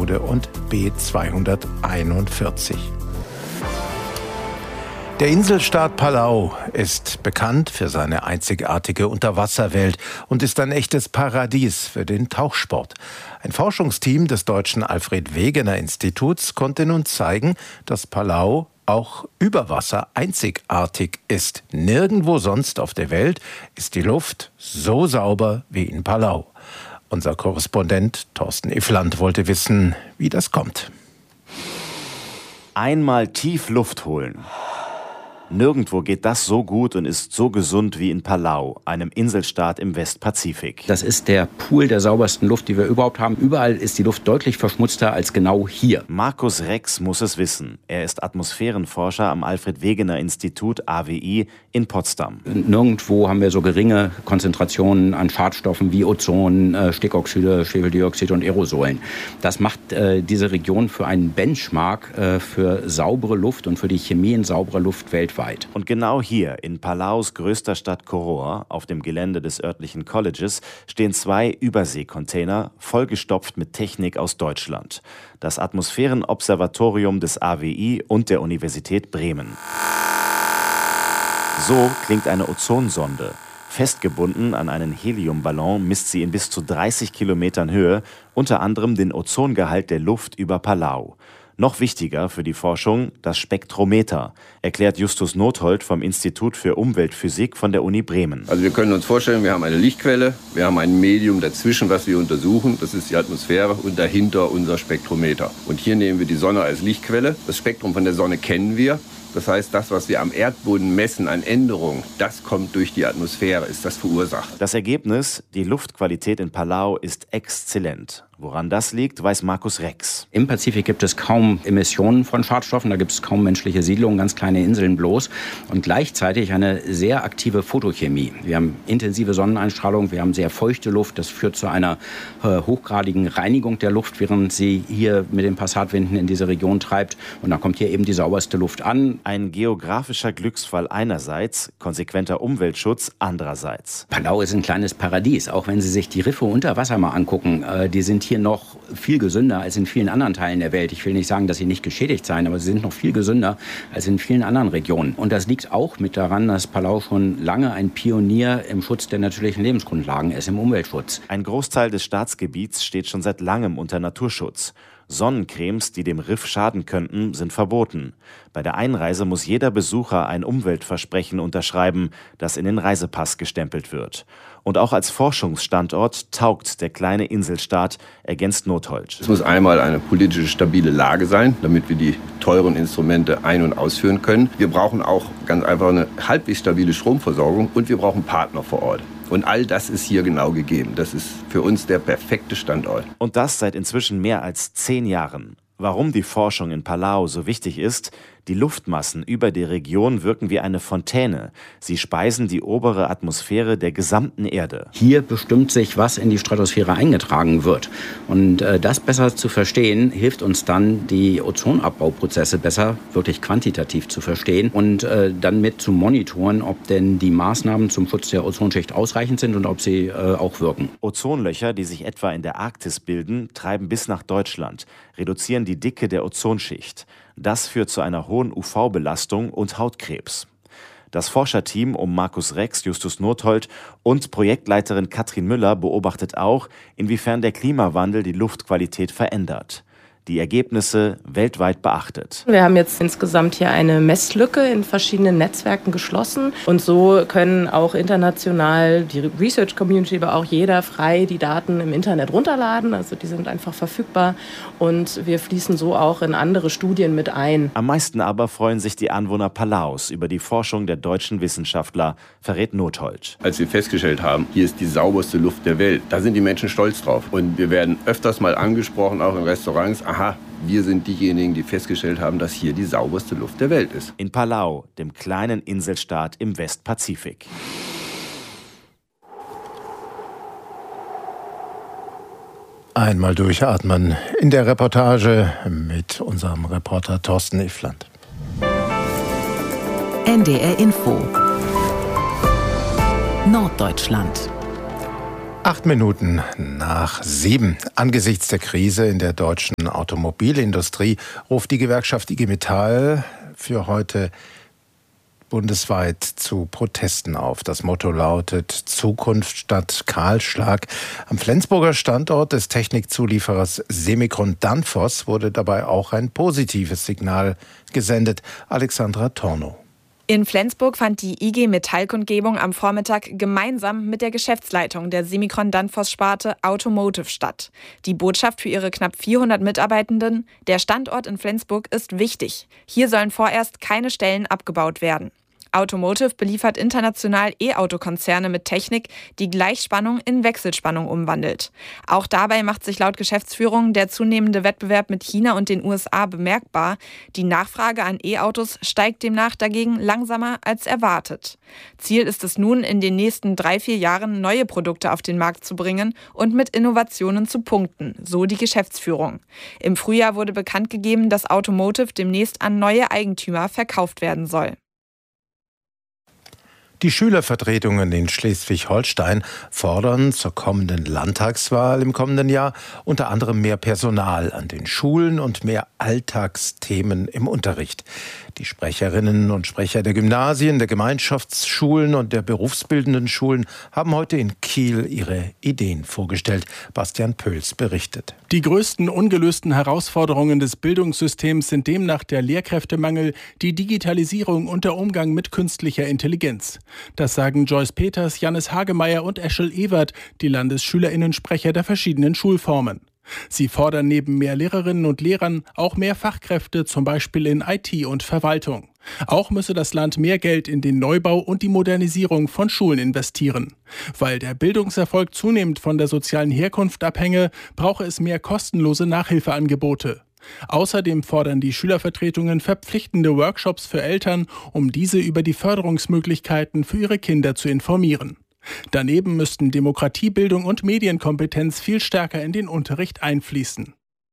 Synode und B241. Der Inselstaat Palau ist bekannt für seine einzigartige Unterwasserwelt und ist ein echtes Paradies für den Tauchsport. Ein Forschungsteam des deutschen Alfred-Wegener-Instituts konnte nun zeigen, dass Palau auch über Wasser einzigartig ist. Nirgendwo sonst auf der Welt ist die Luft so sauber wie in Palau. Unser Korrespondent Thorsten Iffland wollte wissen, wie das kommt. Einmal tief Luft holen. Nirgendwo geht das so gut und ist so gesund wie in Palau, einem Inselstaat im Westpazifik. Das ist der Pool der saubersten Luft, die wir überhaupt haben. Überall ist die Luft deutlich verschmutzter als genau hier. Markus Rex muss es wissen. Er ist Atmosphärenforscher am Alfred-Wegener-Institut AWI in Potsdam. Nirgendwo haben wir so geringe Konzentrationen an Schadstoffen wie Ozon, Stickoxide, Schwefeldioxid und Aerosolen. Das macht diese Region für einen Benchmark für saubere Luft und für die Chemie in sauberer Luft weltweit. Und genau hier, in Palaus größter Stadt Koror, auf dem Gelände des örtlichen Colleges, stehen 2 Überseekontainer, vollgestopft mit Technik aus Deutschland. Das Atmosphärenobservatorium des AWI und der Universität Bremen. So klingt eine Ozonsonde. Festgebunden an einen Heliumballon misst sie in bis zu 30 Kilometern Höhe, unter anderem den Ozongehalt der Luft über Palau. Noch wichtiger für die Forschung das Spektrometer, erklärt Justus Nothold vom Institut für Umweltphysik von der Uni Bremen. Also wir können uns vorstellen, wir haben eine Lichtquelle, wir haben ein Medium dazwischen, was wir untersuchen, das ist die Atmosphäre und dahinter unser Spektrometer. Und hier nehmen wir die Sonne als Lichtquelle. Das Spektrum von der Sonne kennen wir. Das heißt, das, was wir am Erdboden messen an Änderungen, das kommt durch die Atmosphäre, ist das verursacht. Das Ergebnis, die Luftqualität in Palau ist exzellent. Woran das liegt, weiß Markus Rex. Im Pazifik gibt es kaum Emissionen von Schadstoffen, da gibt es kaum menschliche Siedlungen, ganz kleine Inseln bloß und gleichzeitig eine sehr aktive Photochemie. Wir haben intensive Sonneneinstrahlung, wir haben sehr feuchte Luft, das führt zu einer hochgradigen Reinigung der Luft, während sie hier mit den Passatwinden in diese Region treibt und dann kommt hier eben die sauberste Luft an. Ein geografischer Glücksfall einerseits, konsequenter Umweltschutz andererseits. Palau ist ein kleines Paradies, auch wenn Sie sich die Riffe unter Wasser mal angucken, die sind hier noch viel gesünder als in vielen anderen Teilen der Welt. Ich will nicht sagen, dass sie nicht geschädigt seien, aber sie sind noch viel gesünder als in vielen anderen Regionen. Und das liegt auch mit daran, dass Palau schon lange ein Pionier im Schutz der natürlichen Lebensgrundlagen ist, im Umweltschutz. Ein Großteil des Staatsgebiets steht schon seit langem unter Naturschutz. Sonnencremes, die dem Riff schaden könnten, sind verboten. Bei der Einreise muss jeder Besucher ein Umweltversprechen unterschreiben, das in den Reisepass gestempelt wird. Und auch als Forschungsstandort taugt der kleine Inselstaat, ergänzt Nothold. Es muss einmal eine politisch stabile Lage sein, damit wir die teuren Instrumente ein- und ausführen können. Wir brauchen auch ganz einfach eine halbwegs stabile Stromversorgung und wir brauchen Partner vor Ort. Und all das ist hier genau gegeben. Das ist für uns der perfekte Standort. Und das seit inzwischen mehr als 10 Jahren. Warum die Forschung in Palau so wichtig ist? Die Luftmassen über die Region wirken wie eine Fontäne. Sie speisen die obere Atmosphäre der gesamten Erde. Hier bestimmt sich, was in die Stratosphäre eingetragen wird. Und das besser zu verstehen, hilft uns dann, die Ozonabbauprozesse besser, wirklich quantitativ zu verstehen und dann mit zu monitoren, ob denn die Maßnahmen zum Schutz der Ozonschicht ausreichend sind und ob sie auch wirken. Ozonlöcher, die sich etwa in der Arktis bilden, treiben bis nach Deutschland, reduzieren die Dicke der Ozonschicht. Das führt zu einer hohen UV-Belastung und Hautkrebs. Das Forscherteam um Markus Rex, Justus Nothold und Projektleiterin Katrin Müller beobachtet auch, inwiefern der Klimawandel die Luftqualität verändert. Die Ergebnisse weltweit beachtet. Wir haben jetzt insgesamt hier eine Messlücke in verschiedenen Netzwerken geschlossen. Und so können auch international die Research Community, aber auch jeder frei die Daten im Internet runterladen. Also die sind einfach verfügbar und wir fließen so auch in andere Studien mit ein. Am meisten aber freuen sich die Anwohner Palaus über die Forschung der deutschen Wissenschaftler, verrät Nothold. Als wir festgestellt haben, hier ist die sauberste Luft der Welt, da sind die Menschen stolz drauf. Und wir werden öfters mal angesprochen, auch in Restaurants, aha, wir sind diejenigen, die festgestellt haben, dass hier die sauberste Luft der Welt ist. In Palau, dem kleinen Inselstaat im Westpazifik. Einmal durchatmen in der Reportage mit unserem Reporter Thorsten Iffland. NDR Info Norddeutschland. 7:08. Angesichts der Krise in der deutschen Automobilindustrie ruft die Gewerkschaft IG Metall für heute bundesweit zu Protesten auf. Das Motto lautet Zukunft statt Kahlschlag. Am Flensburger Standort des Technikzulieferers Semikron Danfoss wurde dabei auch ein positives Signal gesendet. Alexandra Tornow. In Flensburg fand die IG Metall-Kundgebung am Vormittag gemeinsam mit der Geschäftsleitung der Semikron Danfoss-Sparte Automotive statt. Die Botschaft für ihre knapp 400 Mitarbeitenden: Der Standort in Flensburg ist wichtig. Hier sollen vorerst keine Stellen abgebaut werden. Automotive beliefert international E-Auto-Konzerne mit Technik, die Gleichspannung in Wechselspannung umwandelt. Auch dabei macht sich laut Geschäftsführung der zunehmende Wettbewerb mit China und den USA bemerkbar. Die Nachfrage an E-Autos steigt demnach dagegen langsamer als erwartet. Ziel ist es nun, in den nächsten 3-4 Jahren neue Produkte auf den Markt zu bringen und mit Innovationen zu punkten, so die Geschäftsführung. Im Frühjahr wurde bekannt gegeben, dass Automotive demnächst an neue Eigentümer verkauft werden soll. Die Schülervertretungen in Schleswig-Holstein fordern zur kommenden Landtagswahl im kommenden Jahr unter anderem mehr Personal an den Schulen und mehr Alltagsthemen im Unterricht. Die Sprecherinnen und Sprecher der Gymnasien, der Gemeinschaftsschulen und der berufsbildenden Schulen haben heute in Kiel ihre Ideen vorgestellt. Bastian Pöls berichtet. Die größten ungelösten Herausforderungen des Bildungssystems sind demnach der Lehrkräftemangel, die Digitalisierung und der Umgang mit künstlicher Intelligenz. Das sagen Joyce Peters, Jannis Hagemeyer und Eschel Ewert, die LandesschülerInnen-Sprecher der verschiedenen Schulformen. Sie fordern neben mehr Lehrerinnen und Lehrern auch mehr Fachkräfte, zum Beispiel in IT und Verwaltung. Auch müsse das Land mehr Geld in den Neubau und die Modernisierung von Schulen investieren. Weil der Bildungserfolg zunehmend von der sozialen Herkunft abhänge, brauche es mehr kostenlose Nachhilfeangebote. Außerdem fordern die Schülervertretungen verpflichtende Workshops für Eltern, um diese über die Förderungsmöglichkeiten für ihre Kinder zu informieren. Daneben müssten Demokratiebildung und Medienkompetenz viel stärker in den Unterricht einfließen.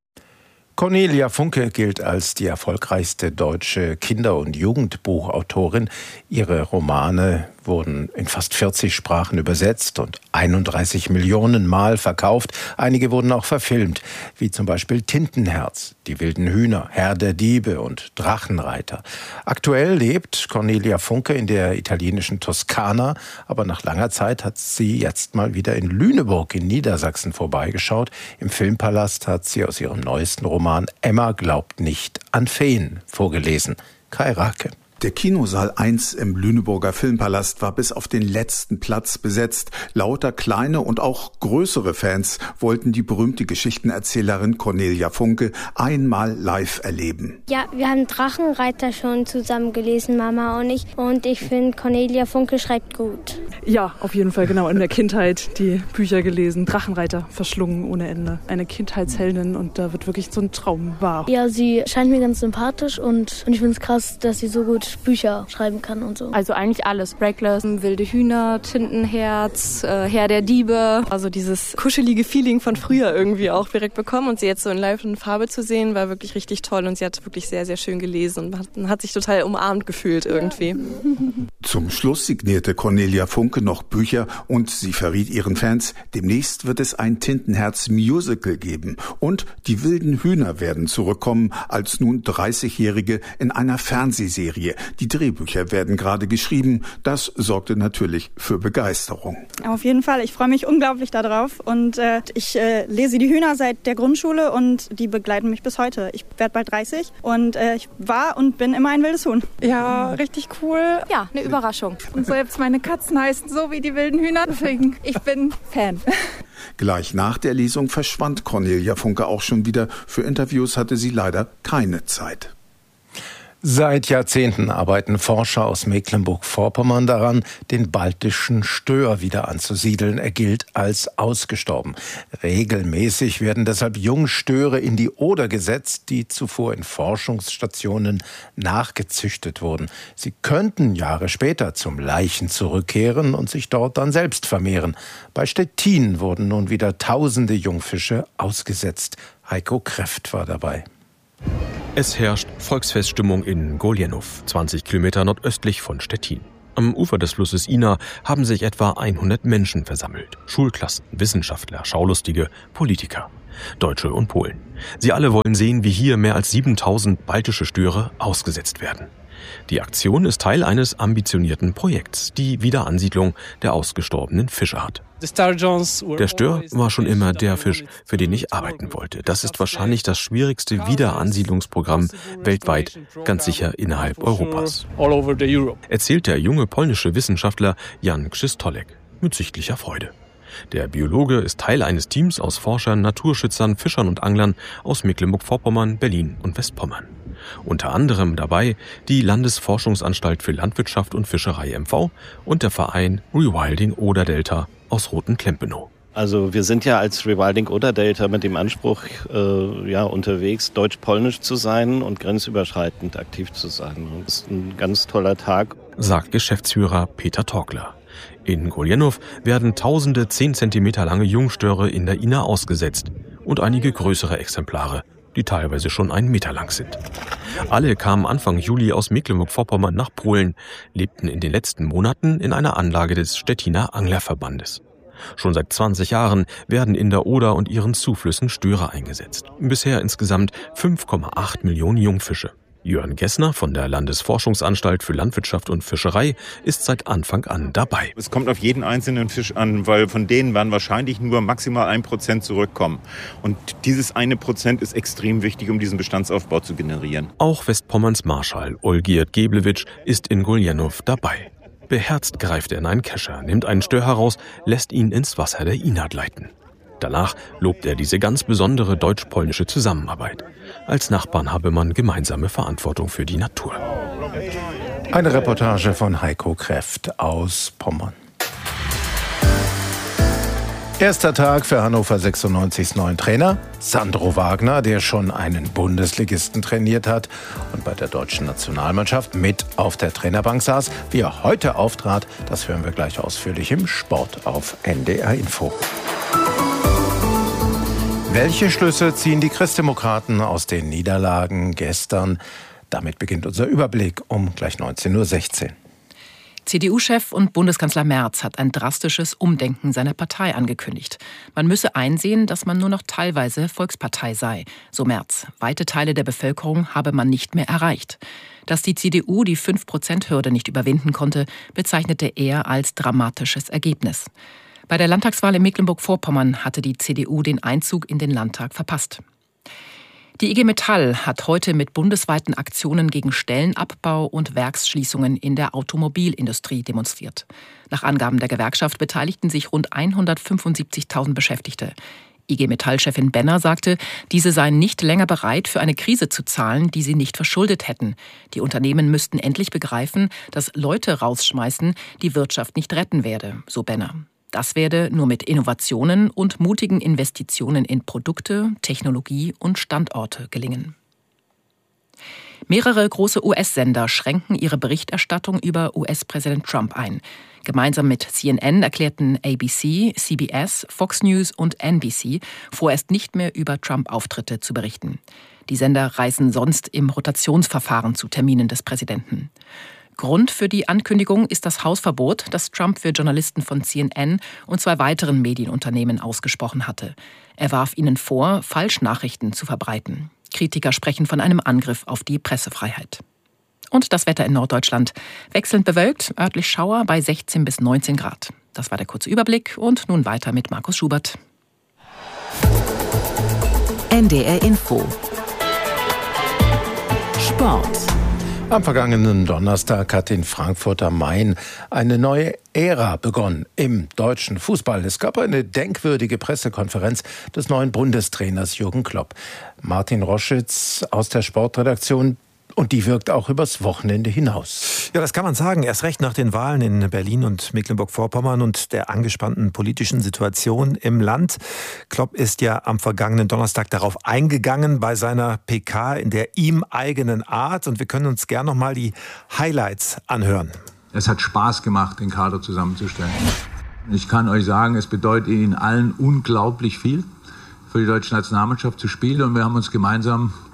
Cornelia Funke gilt als die erfolgreichste deutsche Kinder- und Jugendbuchautorin. Ihre Romane wurden in fast 40 Sprachen übersetzt und 31 Millionen Mal verkauft. Einige wurden auch verfilmt, wie zum Beispiel Tintenherz, Die wilden Hühner, Herr der Diebe und Drachenreiter. Aktuell lebt Cornelia Funke in der italienischen Toskana, aber nach langer Zeit hat sie jetzt mal wieder in Lüneburg in Niedersachsen vorbeigeschaut. Im Filmpalast hat sie aus ihrem neuesten Roman Emma glaubt nicht an Feen vorgelesen. Kai Rake. Der Kinosaal 1 im Lüneburger Filmpalast war bis auf den letzten Platz besetzt. Lauter kleine und auch größere Fans wollten die berühmte Geschichtenerzählerin Cornelia Funke einmal live erleben. Ja, wir haben Drachenreiter schon zusammen gelesen, Mama und ich. Und ich finde, Cornelia Funke schreibt gut. Ja, auf jeden Fall, genau. In der Kindheit die Bücher gelesen, Drachenreiter verschlungen ohne Ende. Eine Kindheitsheldin und da wird wirklich so ein Traum wahr. Ja, sie scheint mir ganz sympathisch und ich finde es krass, dass sie so gut Bücher schreiben kann und so. Also eigentlich alles. Breakless, wilde Hühner, Tintenherz, Herr der Diebe. Also dieses kuschelige Feeling von früher irgendwie auch direkt bekommen und sie jetzt so in Live und Farbe zu sehen, war wirklich richtig toll und sie hat wirklich sehr, sehr schön gelesen und hat sich total umarmt gefühlt irgendwie. Zum Schluss signierte Cornelia Funke noch Bücher und sie verriet ihren Fans, demnächst wird es ein Tintenherz-Musical geben und die wilden Hühner werden zurückkommen als nun 30-Jährige in einer Fernsehserie. Die Drehbücher werden gerade geschrieben. Das sorgte natürlich für Begeisterung. Auf jeden Fall. Ich freue mich unglaublich darauf. Und ich lese die Hühner seit der Grundschule und die begleiten mich bis heute. Ich werde bald 30 und ich war und bin immer ein wildes Huhn. Ja, richtig cool. Ja, eine Überraschung. Und selbst meine Katzen heißen so wie die wilden Hühner. Deswegen, ich bin Fan. Gleich nach der Lesung verschwand Cornelia Funke auch schon wieder. Für Interviews hatte sie leider keine Zeit. Seit Jahrzehnten arbeiten Forscher aus Mecklenburg-Vorpommern daran, den baltischen Stör wieder anzusiedeln. Er gilt als ausgestorben. Regelmäßig werden deshalb Jungstöre in die Oder gesetzt, die zuvor in Forschungsstationen nachgezüchtet wurden. Sie könnten Jahre später zum Laichen zurückkehren und sich dort dann selbst vermehren. Bei Stettin wurden nun wieder tausende Jungfische ausgesetzt. Heiko Kreft war dabei. Es herrscht Volksfeststimmung in Goljenow, 20 Kilometer nordöstlich von Stettin. Am Ufer des Flusses Ina haben sich etwa 100 Menschen versammelt. Schulklassen, Wissenschaftler, Schaulustige, Politiker, Deutsche und Polen. Sie alle wollen sehen, wie hier mehr als 7000 baltische Störe ausgesetzt werden. Die Aktion ist Teil eines ambitionierten Projekts, die Wiederansiedlung der ausgestorbenen Fischart. Der Stör war schon immer der Fisch, für den ich arbeiten wollte. Das ist wahrscheinlich das schwierigste Wiederansiedlungsprogramm weltweit, ganz sicher innerhalb Europas, erzählt der junge polnische Wissenschaftler Jan Krzysztolek mit sichtlicher Freude. Der Biologe ist Teil eines Teams aus Forschern, Naturschützern, Fischern und Anglern aus Mecklenburg-Vorpommern, Berlin und Westpommern. Unter anderem dabei die Landesforschungsanstalt für Landwirtschaft und Fischerei MV und der Verein Rewilding Oder-Delta aus Rothen-Klempenow. Also wir sind ja als Rewilding Oder-Delta mit dem Anspruch unterwegs, deutsch-polnisch zu sein und grenzüberschreitend aktiv zu sein. Und das ist ein ganz toller Tag, sagt Geschäftsführer Peter Torkler. In Goljenow werden tausende 10 cm lange Jungstöre in der Ina ausgesetzt und einige größere Exemplare, die teilweise schon 1 Meter lang sind. Alle kamen Anfang Juli aus Mecklenburg-Vorpommern nach Polen, lebten in den letzten Monaten in einer Anlage des Stettiner Anglerverbandes. Schon seit 20 Jahren werden in der Oder und ihren Zuflüssen Störe eingesetzt. Bisher insgesamt 5,8 Millionen Jungfische. Jörn Gessner von der Landesforschungsanstalt für Landwirtschaft und Fischerei ist seit Anfang an dabei. Es kommt auf jeden einzelnen Fisch an, weil von denen werden wahrscheinlich nur maximal 1% zurückkommen. Und dieses 1% ist extrem wichtig, um diesen Bestandsaufbau zu generieren. Auch Westpommerns Marschall Olgierd Geblewitsch ist in Goljenow dabei. Beherzt greift er in einen Kescher, nimmt einen Stör heraus, lässt ihn ins Wasser der Ina gleiten. Danach lobt er diese ganz besondere deutsch-polnische Zusammenarbeit. Als Nachbarn habe man gemeinsame Verantwortung für die Natur. Eine Reportage von Heiko Kräft aus Pommern. Erster Tag für Hannover 96's neuen Trainer, Sandro Wagner, der schon einen Bundesligisten trainiert hat und bei der deutschen Nationalmannschaft mit auf der Trainerbank saß. Wie er heute auftrat, das hören wir gleich ausführlich im Sport auf NDR Info. Welche Schlüsse ziehen die Christdemokraten aus den Niederlagen gestern? Damit beginnt unser Überblick um gleich 19:16 Uhr. CDU-Chef und Bundeskanzler Merz hat ein drastisches Umdenken seiner Partei angekündigt. Man müsse einsehen, dass man nur noch teilweise Volkspartei sei, so Merz. Weite Teile der Bevölkerung habe man nicht mehr erreicht. Dass die CDU die 5%-Hürde nicht überwinden konnte, bezeichnete er als dramatisches Ergebnis. Bei der Landtagswahl in Mecklenburg-Vorpommern hatte die CDU den Einzug in den Landtag verpasst. Die IG Metall hat heute mit bundesweiten Aktionen gegen Stellenabbau und Werksschließungen in der Automobilindustrie demonstriert. Nach Angaben der Gewerkschaft beteiligten sich rund 175.000 Beschäftigte. IG Metall-Chefin Benner sagte, diese seien nicht länger bereit, für eine Krise zu zahlen, die sie nicht verschuldet hätten. Die Unternehmen müssten endlich begreifen, dass Leute rausschmeißen die Wirtschaft nicht retten werde, so Benner. Das werde nur mit Innovationen und mutigen Investitionen in Produkte, Technologie und Standorte gelingen. Mehrere große US-Sender schränken ihre Berichterstattung über US-Präsident Trump ein. Gemeinsam mit CNN erklärten ABC, CBS, Fox News und NBC, vorerst nicht mehr über Trump-Auftritte zu berichten. Die Sender reisen sonst im Rotationsverfahren zu Terminen des Präsidenten. Grund für die Ankündigung ist das Hausverbot, das Trump für Journalisten von CNN und 2 weiteren Medienunternehmen ausgesprochen hatte. Er warf ihnen vor, Falschnachrichten zu verbreiten. Kritiker sprechen von einem Angriff auf die Pressefreiheit. Und das Wetter in Norddeutschland. Wechselnd bewölkt, örtlich Schauer bei 16 bis 19 Grad. Das war der kurze Überblick und nun weiter mit Markus Schubert. NDR Info. Sport. Am vergangenen Donnerstag hat in Frankfurt am Main eine neue Ära begonnen im deutschen Fußball. Es gab eine denkwürdige Pressekonferenz des neuen Bundestrainers Jürgen Klopp. Martin Roschitz aus der Sportredaktion. Und die wirkt auch übers Wochenende hinaus. Ja, das kann man sagen. Erst recht nach den Wahlen in Berlin und Mecklenburg-Vorpommern und der angespannten politischen Situation im Land. Klopp ist ja am vergangenen Donnerstag darauf eingegangen bei seiner PK in der ihm eigenen Art. Und wir können uns gern noch mal die Highlights anhören. Es hat Spaß gemacht, den Kader zusammenzustellen. Ich kann euch sagen, es bedeutet Ihnen allen unglaublich viel, für die deutsche Nationalmannschaft zu spielen. Und wir haben uns gemeinsam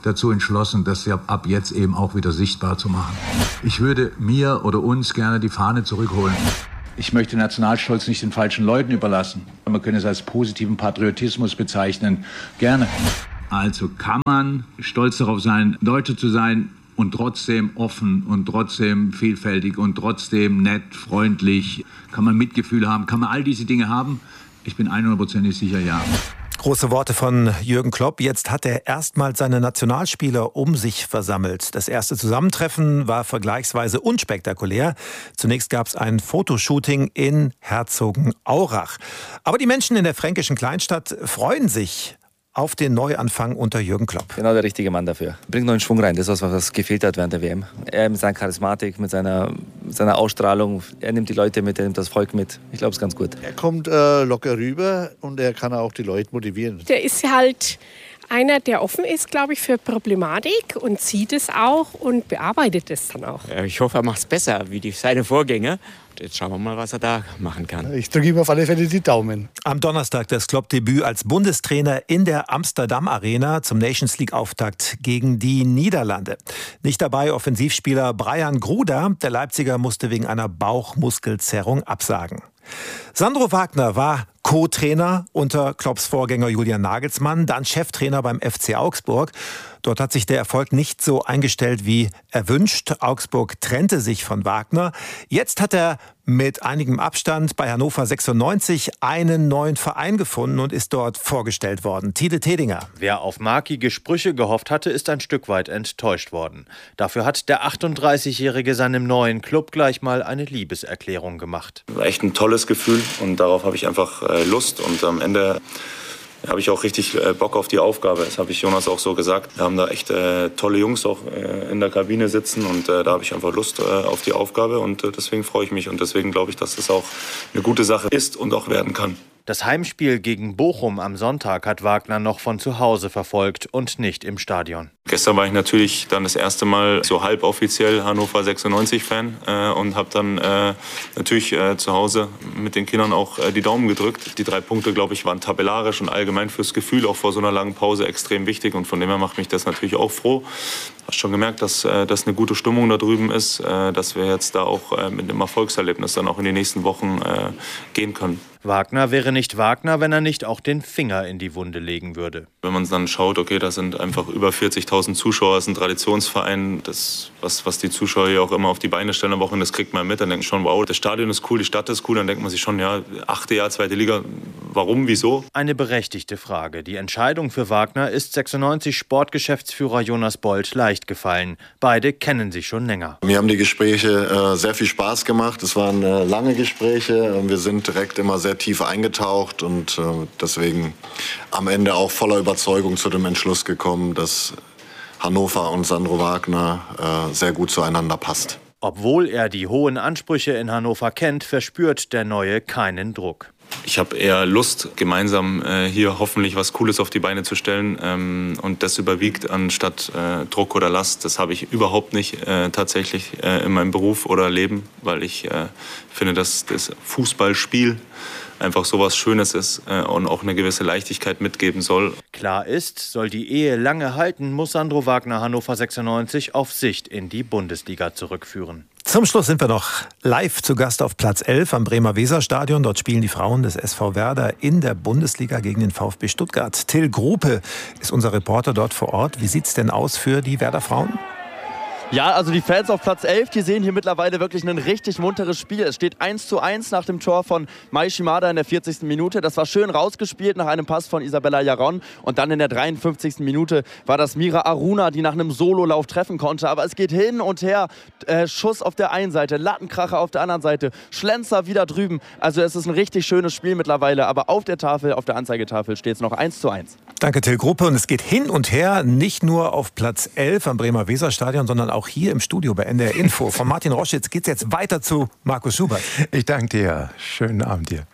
dazu entschlossen, das ab jetzt eben auch wieder sichtbar zu machen. Ich würde mir oder uns gerne die Fahne zurückholen. Ich möchte Nationalstolz nicht den falschen Leuten überlassen. Man könnte es als positiven Patriotismus bezeichnen. Gerne. Also kann man stolz darauf sein, Deutsche zu sein und trotzdem offen und trotzdem vielfältig und trotzdem nett, freundlich. Kann man Mitgefühl haben? Kann man all diese Dinge haben? Ich bin 100% sicher, ja. Große Worte von Jürgen Klopp. Jetzt hat er erstmals seine Nationalspieler um sich versammelt. Das erste Zusammentreffen war vergleichsweise unspektakulär. Zunächst gab es ein Fotoshooting in Herzogenaurach. Aber die Menschen in der fränkischen Kleinstadt freuen sich auf den Neuanfang unter Jürgen Klopp. Genau der richtige Mann dafür. Bringt neuen Schwung rein, das ist was gefehlt hat während der WM. Er mit seiner Charismatik, mit seiner Ausstrahlung, er nimmt die Leute mit, er nimmt das Volk mit. Ich glaube, es ist ganz gut. Er kommt locker rüber und er kann auch die Leute motivieren. Der ist halt einer, der offen ist, glaube ich, für Problematik und sieht es auch und bearbeitet es dann auch. Ich hoffe, er macht es besser wie seine Vorgänger. Jetzt schauen wir mal, was er da machen kann. Ich drücke ihm auf alle Fälle die Daumen. Am Donnerstag das Klopp-Debüt als Bundestrainer in der Amsterdam Arena zum Nations League-Auftakt gegen die Niederlande. Nicht dabei Offensivspieler Brian Gruda. Der Leipziger musste wegen einer Bauchmuskelzerrung absagen. Sandro Wagner war Co-Trainer unter Klopps Vorgänger Julian Nagelsmann, dann Cheftrainer beim FC Augsburg. Dort hat sich der Erfolg nicht so eingestellt wie erwünscht. Augsburg trennte sich von Wagner. Jetzt hat er mit einigem Abstand bei Hannover 96 einen neuen Verein gefunden und ist dort vorgestellt worden. Tide Tedinger. Wer auf markige Sprüche gehofft hatte, ist ein Stück weit enttäuscht worden. Dafür hat der 38-Jährige seinem neuen Club gleich mal eine Liebeserklärung gemacht. War echt ein tolles Gefühl und darauf habe ich einfach Lust und am Ende habe ich auch richtig Bock auf die Aufgabe. Das habe ich Jonas auch so gesagt. Wir haben da echt tolle Jungs auch in der Kabine sitzen und da habe ich einfach Lust auf die Aufgabe und deswegen freue ich mich und deswegen glaube ich, dass das auch eine gute Sache ist und auch werden kann. Das Heimspiel gegen Bochum am Sonntag hat Wagner noch von zu Hause verfolgt und nicht im Stadion. Gestern war ich natürlich dann das erste Mal so halboffiziell Hannover 96-Fan und habe dann natürlich zu Hause mit den Kindern auch die Daumen gedrückt. Die 3 Punkte, glaube ich, waren tabellarisch und allgemein fürs Gefühl auch vor so einer langen Pause extrem wichtig und von dem her macht mich das natürlich auch froh. Hast schon gemerkt, dass eine gute Stimmung da drüben ist, dass wir jetzt da auch mit einem Erfolgserlebnis dann auch in die nächsten Wochen gehen können. Wagner wäre nicht Wagner, wenn er nicht auch den Finger in die Wunde legen würde. Wenn man dann schaut, okay, da sind einfach über 40.000 Zuschauer, das ist ein Traditionsverein, das, was die Zuschauer hier auch immer auf die Beine stellen am Wochenende, das kriegt man mit, dann denkt man schon, wow, das Stadion ist cool, die Stadt ist cool, dann denkt man sich schon, ja, 8. Jahr, 2. Liga, warum, wieso? Eine berechtigte Frage. Die Entscheidung für Wagner ist 96 Sportgeschäftsführer Jonas Bold leicht gefallen. Beide kennen sich schon länger. Mir haben die Gespräche sehr viel Spaß gemacht, es waren lange Gespräche, wir sind direkt immer sehr tief eingetaucht und deswegen am Ende auch voller Überzeugung zu dem Entschluss gekommen, dass Hannover und Sandro Wagner sehr gut zueinander passt. Obwohl er die hohen Ansprüche in Hannover kennt, verspürt der Neue keinen Druck. Ich habe eher Lust, gemeinsam hier hoffentlich was Cooles auf die Beine zu stellen und das überwiegt anstatt Druck oder Last. Das habe ich überhaupt nicht tatsächlich in meinem Beruf oder Leben, weil ich finde, dass das Fußballspiel einfach so was Schönes ist und auch eine gewisse Leichtigkeit mitgeben soll. Klar ist, soll die Ehe lange halten, muss Sandro Wagner Hannover 96 auf Sicht in die Bundesliga zurückführen. Zum Schluss sind wir noch live zu Gast auf Platz 11 am Bremer Weserstadion. Dort spielen die Frauen des SV Werder in der Bundesliga gegen den VfB Stuttgart. Till Grupe ist unser Reporter dort vor Ort. Wie sieht es denn aus für die Werder Frauen? Ja, also die Fans auf Platz 11, die sehen hier mittlerweile wirklich ein richtig munteres Spiel. Es steht 1:1 nach dem Tor von Mai Shimada in der 40. Minute. Das war schön rausgespielt nach einem Pass von Isabella Jaron. Und dann in der 53. Minute war das Mira Aruna, die nach einem Sololauf treffen konnte. Aber es geht hin und her. Schuss auf der einen Seite, Lattenkracher auf der anderen Seite, Schlenzer wieder drüben. Also es ist ein richtig schönes Spiel mittlerweile. Aber auf der Tafel, auf der Anzeigetafel steht es noch 1:1. Danke, Till Gruppe. Und es geht hin und her, nicht nur auf Platz 11 am Bremer Weserstadion, sondern auch hier im Studio bei NDR Info. Von Martin Roschitz geht es jetzt weiter zu Markus Schubert. Ich danke dir. Schönen Abend dir.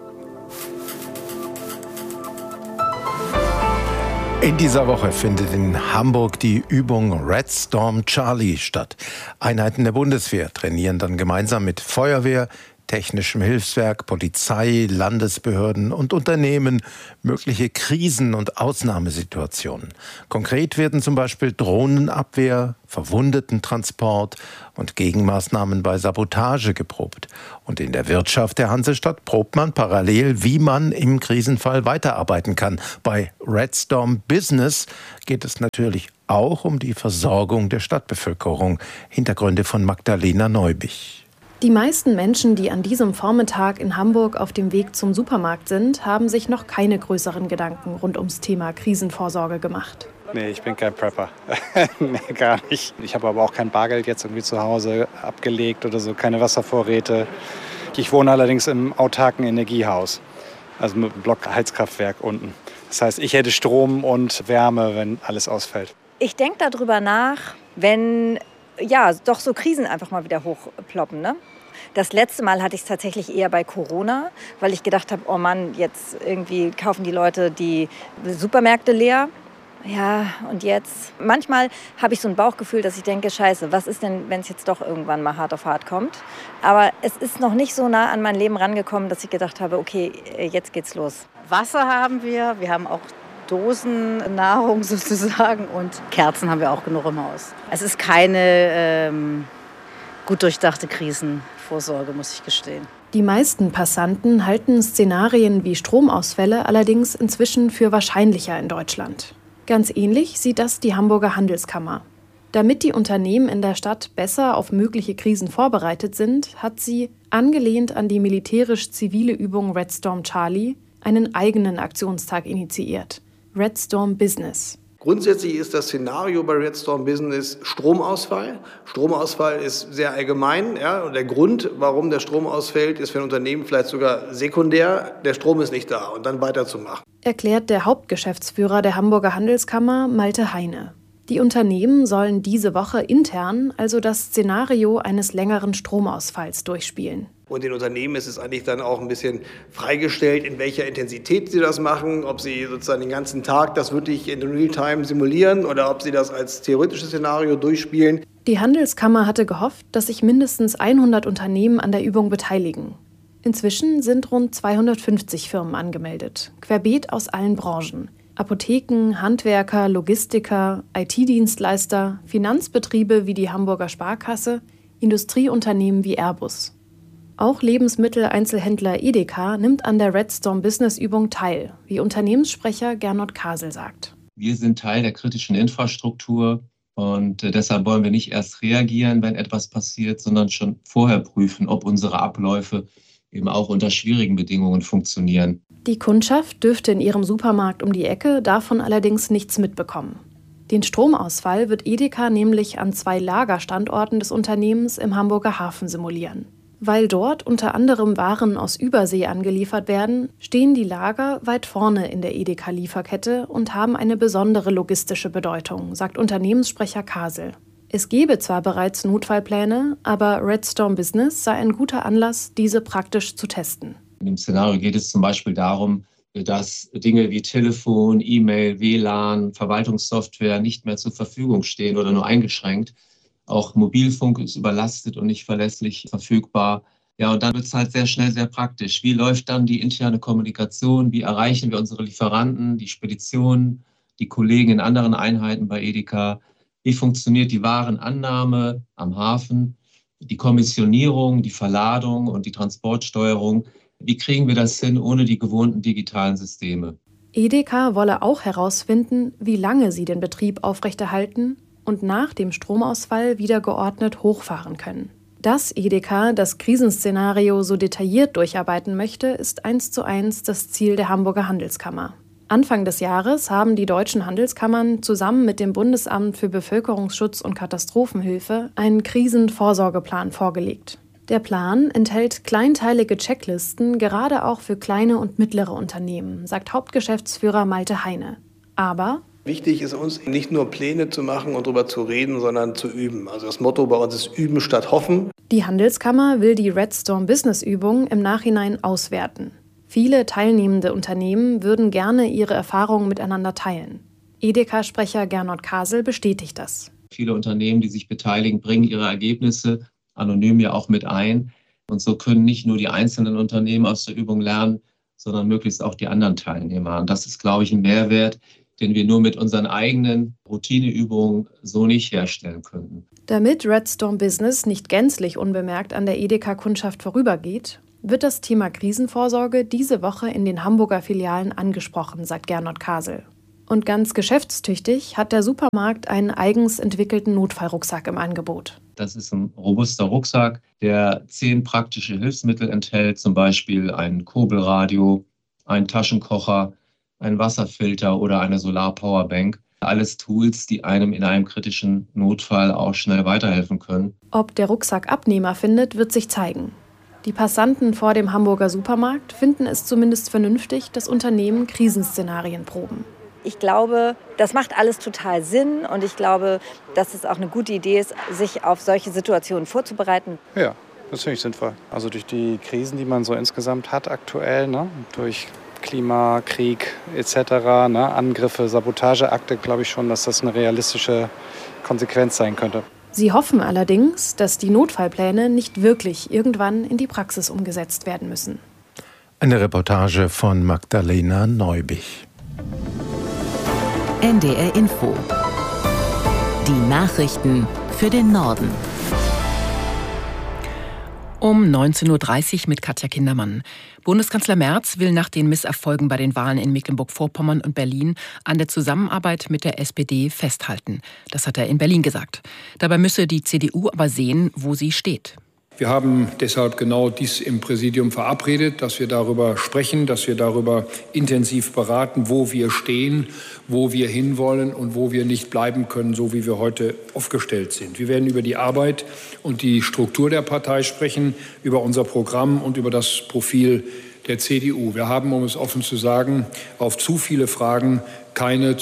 In dieser Woche findet in Hamburg die Übung Red Storm Charlie statt. Einheiten der Bundeswehr trainieren dann gemeinsam mit Feuerwehr, Technischem Hilfswerk, Polizei, Landesbehörden und Unternehmen mögliche Krisen- und Ausnahmesituationen. Konkret werden zum Beispiel Drohnenabwehr, Verwundetentransport und Gegenmaßnahmen bei Sabotage geprobt. Und in der Wirtschaft der Hansestadt probt man parallel, wie man im Krisenfall weiterarbeiten kann. Bei Red Storm Business geht es natürlich auch um die Versorgung der Stadtbevölkerung. Hintergründe von Magdalena Neubich. Die meisten Menschen, die an diesem Vormittag in Hamburg auf dem Weg zum Supermarkt sind, haben sich noch keine größeren Gedanken rund ums Thema Krisenvorsorge gemacht. Nee, ich bin kein Prepper. Nee, gar nicht. Ich habe aber auch kein Bargeld jetzt irgendwie zu Hause abgelegt oder so, keine Wasservorräte. Ich wohne allerdings im autarken Energiehaus, also mit einem Blockheizkraftwerk unten. Das heißt, ich hätte Strom und Wärme, wenn alles ausfällt. Ich denke darüber nach, wenn doch so Krisen einfach mal wieder hochploppen, ne? Das letzte Mal hatte ich es tatsächlich eher bei Corona, weil ich gedacht habe, oh Mann, jetzt irgendwie kaufen die Leute die Supermärkte leer. Ja, und jetzt? Manchmal habe ich so ein Bauchgefühl, dass ich denke, scheiße, was ist denn, wenn es jetzt doch irgendwann mal hart auf hart kommt? Aber es ist noch nicht so nah an mein Leben rangekommen, dass ich gedacht habe, okay, jetzt geht's los. Wasser haben wir haben auch Dosennahrung sozusagen und Kerzen haben wir auch genug im Haus. Es ist keine gut durchdachte Krisenvorsorge, muss ich gestehen. Die meisten Passanten halten Szenarien wie Stromausfälle allerdings inzwischen für wahrscheinlicher in Deutschland. Ganz ähnlich sieht das die Hamburger Handelskammer. Damit die Unternehmen in der Stadt besser auf mögliche Krisen vorbereitet sind, hat sie, angelehnt an die militärisch-zivile Übung Red Storm Charlie, einen eigenen Aktionstag initiiert. Red Storm Business. Grundsätzlich ist das Szenario bei Red Storm Business Stromausfall. Stromausfall ist sehr allgemein. Ja, und der Grund, warum der Strom ausfällt, ist für ein Unternehmen vielleicht sogar sekundär. Der Strom ist nicht da und dann weiterzumachen. Erklärt der Hauptgeschäftsführer der Hamburger Handelskammer, Malte Heine. Die Unternehmen sollen diese Woche intern also das Szenario eines längeren Stromausfalls durchspielen. Und den Unternehmen ist es eigentlich dann auch ein bisschen freigestellt, in welcher Intensität sie das machen, ob sie sozusagen den ganzen Tag das wirklich in Realtime simulieren oder ob sie das als theoretisches Szenario durchspielen. Die Handelskammer hatte gehofft, dass sich mindestens 100 Unternehmen an der Übung beteiligen. Inzwischen sind rund 250 Firmen angemeldet, querbeet aus allen Branchen. Apotheken, Handwerker, Logistiker, IT-Dienstleister, Finanzbetriebe wie die Hamburger Sparkasse, Industrieunternehmen wie Airbus. Auch Lebensmitteleinzelhändler Edeka nimmt an der Red Storm Business Übung teil, wie Unternehmenssprecher Gernot Kasel sagt. Wir sind Teil der kritischen Infrastruktur und deshalb wollen wir nicht erst reagieren, wenn etwas passiert, sondern schon vorher prüfen, ob unsere Abläufe eben auch unter schwierigen Bedingungen funktionieren. Die Kundschaft dürfte in ihrem Supermarkt um die Ecke davon allerdings nichts mitbekommen. Den Stromausfall wird Edeka nämlich an 2 Lagerstandorten des Unternehmens im Hamburger Hafen simulieren. Weil dort unter anderem Waren aus Übersee angeliefert werden, stehen die Lager weit vorne in der Edeka-Lieferkette und haben eine besondere logistische Bedeutung, sagt Unternehmenssprecher Kasel. Es gebe zwar bereits Notfallpläne, aber Red Storm Business sei ein guter Anlass, diese praktisch zu testen. In dem Szenario geht es zum Beispiel darum, dass Dinge wie Telefon, E-Mail, WLAN, Verwaltungssoftware nicht mehr zur Verfügung stehen oder nur eingeschränkt. Auch Mobilfunk ist überlastet und nicht verlässlich verfügbar. Ja, und dann wird es halt sehr schnell sehr praktisch. Wie läuft dann die interne Kommunikation? Wie erreichen wir unsere Lieferanten, die Speditionen, die Kollegen in anderen Einheiten bei Edeka? Wie funktioniert die Warenannahme am Hafen, die Kommissionierung, die Verladung und die Transportsteuerung? Wie kriegen wir das hin ohne die gewohnten digitalen Systeme? Edeka wolle auch herausfinden, wie lange sie den Betrieb aufrechterhalten und nach dem Stromausfall wieder geordnet hochfahren können. Dass Edeka das Krisenszenario so detailliert durcharbeiten möchte, ist 1:1 das Ziel der Hamburger Handelskammer. Anfang des Jahres haben die deutschen Handelskammern zusammen mit dem Bundesamt für Bevölkerungsschutz und Katastrophenhilfe einen Krisenvorsorgeplan vorgelegt. Der Plan enthält kleinteilige Checklisten, gerade auch für kleine und mittlere Unternehmen, sagt Hauptgeschäftsführer Malte Heine. Aber wichtig ist uns nicht nur Pläne zu machen und darüber zu reden, sondern zu üben. Also das Motto bei uns ist Üben statt Hoffen. Die Handelskammer will die Red Storm Business Übung im Nachhinein auswerten. Viele teilnehmende Unternehmen würden gerne ihre Erfahrungen miteinander teilen. Edeka-Sprecher Gernot Kasel bestätigt das. Viele Unternehmen, die sich beteiligen, bringen ihre Ergebnisse anonym ja auch mit ein. Und so können nicht nur die einzelnen Unternehmen aus der Übung lernen, sondern möglichst auch die anderen Teilnehmer. Und das ist, glaube ich, ein Mehrwert, den wir nur mit unseren eigenen Routineübungen so nicht herstellen könnten. Damit Red Storm Business nicht gänzlich unbemerkt an der Edeka-Kundschaft vorübergeht, wird das Thema Krisenvorsorge diese Woche in den Hamburger Filialen angesprochen, sagt Gernot Kasel. Und ganz geschäftstüchtig hat der Supermarkt einen eigens entwickelten Notfallrucksack im Angebot. Das ist ein robuster Rucksack, der 10 praktische Hilfsmittel enthält, zum Beispiel ein Kurbelradio, einen Taschenkocher, einen Wasserfilter oder eine Solar-Powerbank. Alles Tools, die einem in einem kritischen Notfall auch schnell weiterhelfen können. Ob der Rucksack Abnehmer findet, wird sich zeigen. Die Passanten vor dem Hamburger Supermarkt finden es zumindest vernünftig, dass Unternehmen Krisenszenarien proben. Ich glaube, das macht alles total Sinn und ich glaube, dass es auch eine gute Idee ist, sich auf solche Situationen vorzubereiten. Ja, das finde ich sinnvoll. Also durch die Krisen, die man so insgesamt hat aktuell, durch Klima, Krieg etc., Angriffe, Sabotageakte, glaube ich schon, dass das eine realistische Konsequenz sein könnte. Sie hoffen allerdings, dass die Notfallpläne nicht wirklich irgendwann in die Praxis umgesetzt werden müssen. Eine Reportage von Magdalena Neubich. NDR Info. Die Nachrichten für den Norden. Um 19.30 Uhr mit Katja Kindermann. Bundeskanzler Merz will nach den Misserfolgen bei den Wahlen in Mecklenburg-Vorpommern und Berlin an der Zusammenarbeit mit der SPD festhalten. Das hat er in Berlin gesagt. Dabei müsse die CDU aber sehen, wo sie steht. Wir haben deshalb genau dies im Präsidium verabredet, dass wir darüber sprechen, dass wir darüber intensiv beraten, wo wir stehen, wo wir hinwollen und wo wir nicht bleiben können, so wie wir heute aufgestellt sind. Wir werden über die Arbeit und die Struktur der Partei sprechen, über unser Programm und über das Profil der CDU. Wir haben, um es offen zu sagen, auf zu viele Fragen keine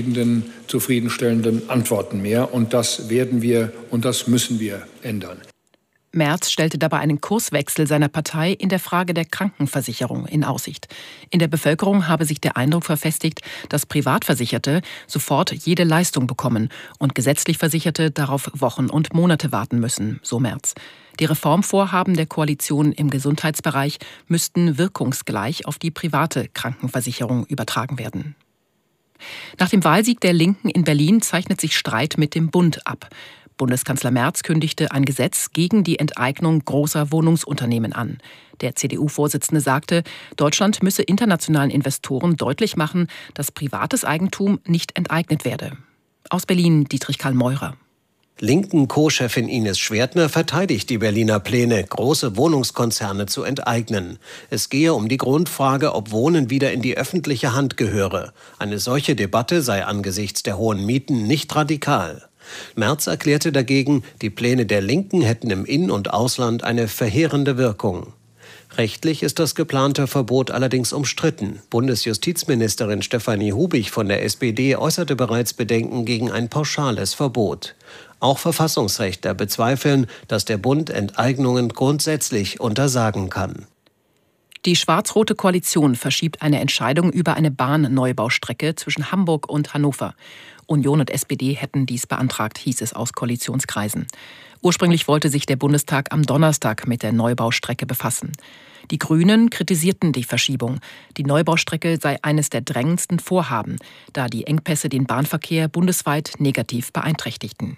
zufriedenstellenden Antworten mehr. Und das werden wir und das müssen wir ändern. Merz stellte dabei einen Kurswechsel seiner Partei in der Frage der Krankenversicherung in Aussicht. In der Bevölkerung habe sich der Eindruck verfestigt, dass Privatversicherte sofort jede Leistung bekommen und gesetzlich Versicherte darauf Wochen und Monate warten müssen, so Merz. Die Reformvorhaben der Koalition im Gesundheitsbereich müssten wirkungsgleich auf die private Krankenversicherung übertragen werden. Nach dem Wahlsieg der Linken in Berlin zeichnet sich Streit mit dem Bund ab. Bundeskanzler Merz kündigte ein Gesetz gegen die Enteignung großer Wohnungsunternehmen an. Der CDU-Vorsitzende sagte, Deutschland müsse internationalen Investoren deutlich machen, dass privates Eigentum nicht enteignet werde. Aus Berlin Dietrich Karl Meurer. Linken Co-Chefin Ines Schwertner verteidigt die Berliner Pläne, große Wohnungskonzerne zu enteignen. Es gehe um die Grundfrage, ob Wohnen wieder in die öffentliche Hand gehöre. Eine solche Debatte sei angesichts der hohen Mieten nicht radikal. Merz erklärte dagegen, die Pläne der Linken hätten im In- und Ausland eine verheerende Wirkung. Rechtlich ist das geplante Verbot allerdings umstritten. Bundesjustizministerin Stefanie Hubich von der SPD äußerte bereits Bedenken gegen ein pauschales Verbot. Auch Verfassungsrechtler bezweifeln, dass der Bund Enteignungen grundsätzlich untersagen kann. Die schwarz-rote Koalition verschiebt eine Entscheidung über eine Bahnneubau-Strecke zwischen Hamburg und Hannover. Union und SPD hätten dies beantragt, hieß es aus Koalitionskreisen. Ursprünglich wollte sich der Bundestag am Donnerstag mit der Neubaustrecke befassen. Die Grünen kritisierten die Verschiebung. Die Neubaustrecke sei eines der drängendsten Vorhaben, da die Engpässe den Bahnverkehr bundesweit negativ beeinträchtigten.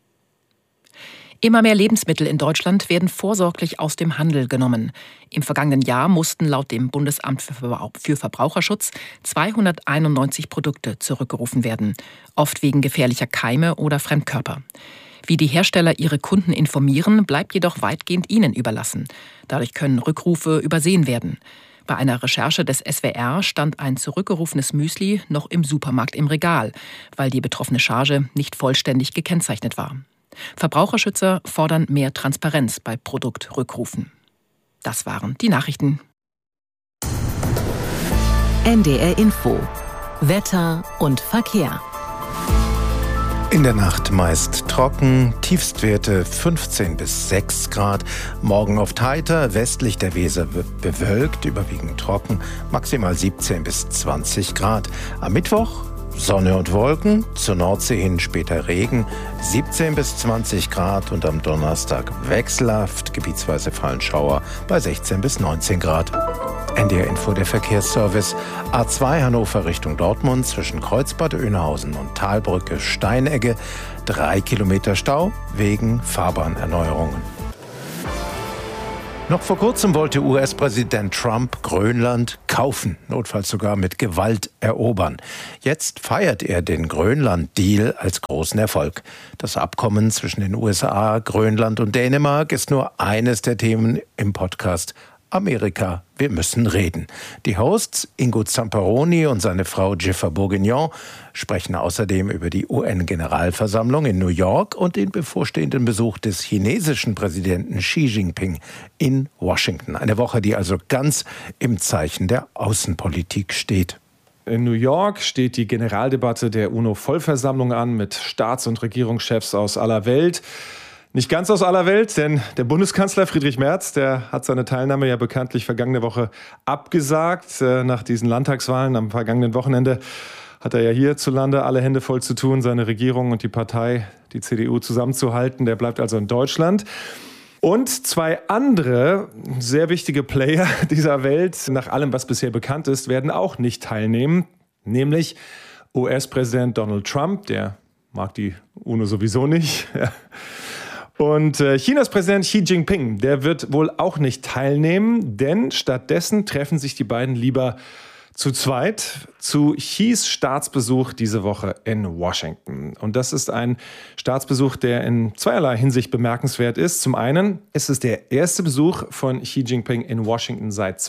Immer mehr Lebensmittel in Deutschland werden vorsorglich aus dem Handel genommen. Im vergangenen Jahr mussten laut dem Bundesamt für Verbraucherschutz 291 Produkte zurückgerufen werden, oft wegen gefährlicher Keime oder Fremdkörper. Wie die Hersteller ihre Kunden informieren, bleibt jedoch weitgehend ihnen überlassen. Dadurch können Rückrufe übersehen werden. Bei einer Recherche des SWR stand ein zurückgerufenes Müsli noch im Supermarkt im Regal, weil die betroffene Charge nicht vollständig gekennzeichnet war. Verbraucherschützer fordern mehr Transparenz bei Produktrückrufen. Das waren die Nachrichten. NDR Info. Wetter und Verkehr. In der Nacht meist trocken, Tiefstwerte 15 bis 6 Grad. Morgen oft heiter, westlich der Weser bewölkt, überwiegend trocken, maximal 17 bis 20 Grad. Am Mittwoch Sonne und Wolken, zur Nordsee hin später Regen, 17 bis 20 Grad und am Donnerstag wechselhaft, gebietsweise fallen Schauer bei 16 bis 19 Grad. NDR Info, der Verkehrsservice. A2 Hannover Richtung Dortmund zwischen Kreuzbad Oeynhausen und Talbrücke Steinegge. 3 Kilometer Stau wegen Fahrbahnerneuerungen. Noch vor kurzem wollte US-Präsident Trump Grönland kaufen, notfalls sogar mit Gewalt erobern. Jetzt feiert er den Grönland-Deal als großen Erfolg. Das Abkommen zwischen den USA, Grönland und Dänemark ist nur eines der Themen im Podcast Amerika, wir müssen reden. Die Hosts Ingo Zamperoni und seine Frau Jennifer Bourguignon sprechen außerdem über die UN-Generalversammlung in New York und den bevorstehenden Besuch des chinesischen Präsidenten Xi Jinping in Washington. Eine Woche, die also ganz im Zeichen der Außenpolitik steht. In New York steht die Generaldebatte der UNO-Vollversammlung an mit Staats- und Regierungschefs aus aller Welt. Nicht ganz aus aller Welt, denn der Bundeskanzler Friedrich Merz, der hat seine Teilnahme ja bekanntlich vergangene Woche abgesagt. Nach diesen Landtagswahlen am vergangenen Wochenende hat er ja hierzulande alle Hände voll zu tun, seine Regierung und die Partei, die CDU, zusammenzuhalten. Der bleibt also in Deutschland. Und 2 andere sehr wichtige Player dieser Welt, nach allem, was bisher bekannt ist, werden auch nicht teilnehmen. Nämlich US-Präsident Donald Trump, der mag die UNO sowieso nicht. Und Chinas Präsident Xi Jinping, der wird wohl auch nicht teilnehmen, denn stattdessen treffen sich die beiden lieber zu zweit zu Xis Staatsbesuch diese Woche in Washington. Und das ist ein Staatsbesuch, der in zweierlei Hinsicht bemerkenswert ist. Zum einen ist es der erste Besuch von Xi Jinping in Washington seit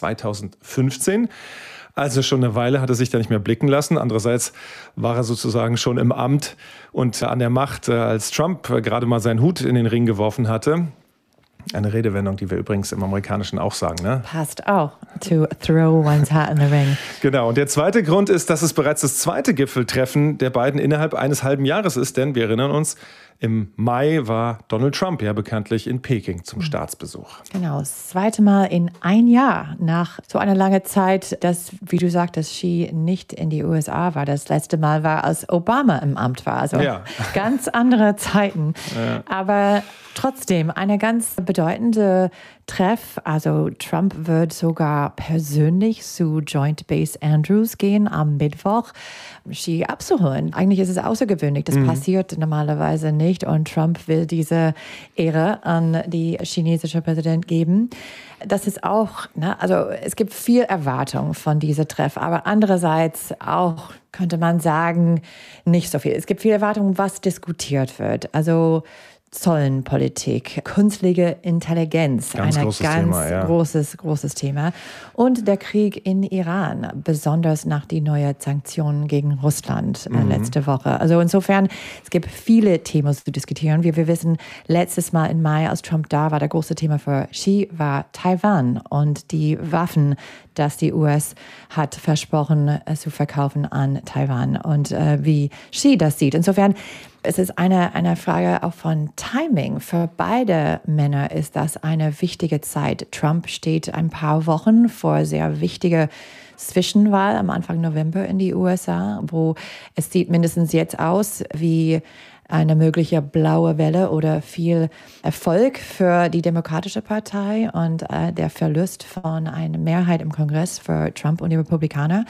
2015. Also schon eine Weile hat er sich da nicht mehr blicken lassen. Andererseits war er sozusagen schon im Amt und an der Macht, als Trump gerade mal seinen Hut in den Ring geworfen hatte. Eine Redewendung, die wir übrigens im Amerikanischen auch sagen, ne? Passt auch. To throw one's hat in the ring. Genau. Und der zweite Grund ist, dass es bereits das zweite Gipfeltreffen der beiden innerhalb eines halben Jahres ist. Denn wir erinnern uns, im Mai war Donald Trump ja bekanntlich in Peking zum Staatsbesuch. Genau, das zweite Mal in ein Jahr nach so einer langen Zeit, dass, wie du sagtest, Xi nicht in die USA war. Das letzte Mal war, als Obama im Amt war. Also ja. Ganz andere Zeiten. Ja. Aber trotzdem eine ganz bedeutende Treff. Also Trump wird sogar persönlich zu Joint Base Andrews gehen am Mittwoch, Xi abzuholen. Eigentlich ist es außergewöhnlich. Das passiert normalerweise nicht. Und Trump will diese Ehre an die chinesische Präsident geben. Das ist auch, also es gibt viel Erwartung von dieser Treff, aber andererseits auch, könnte man sagen, nicht so viel. Es gibt viel Erwartung, was diskutiert wird. Also Zollenpolitik, künstliche Intelligenz, ein ganz Thema, ja. großes Thema. Und der Krieg in Iran, besonders nach die neuen Sanktionen gegen Russland letzte Woche. Also insofern, es gibt viele Themen zu diskutieren. Wie wir wissen, letztes Mal im Mai, als Trump da war, der große Thema für Xi war Taiwan und die Waffen, dass die US hat versprochen zu verkaufen an Taiwan und wie Xi das sieht. Insofern, es ist eine Frage auch von Timing. Für beide Männer ist das eine wichtige Zeit. Trump steht ein paar Wochen vor sehr wichtiger Zwischenwahl am Anfang November in die USA, wo es sieht mindestens jetzt aus wie eine mögliche blaue Welle oder viel Erfolg für die Demokratische Partei und der Verlust von einer Mehrheit im Kongress für Trump und die Republikaner.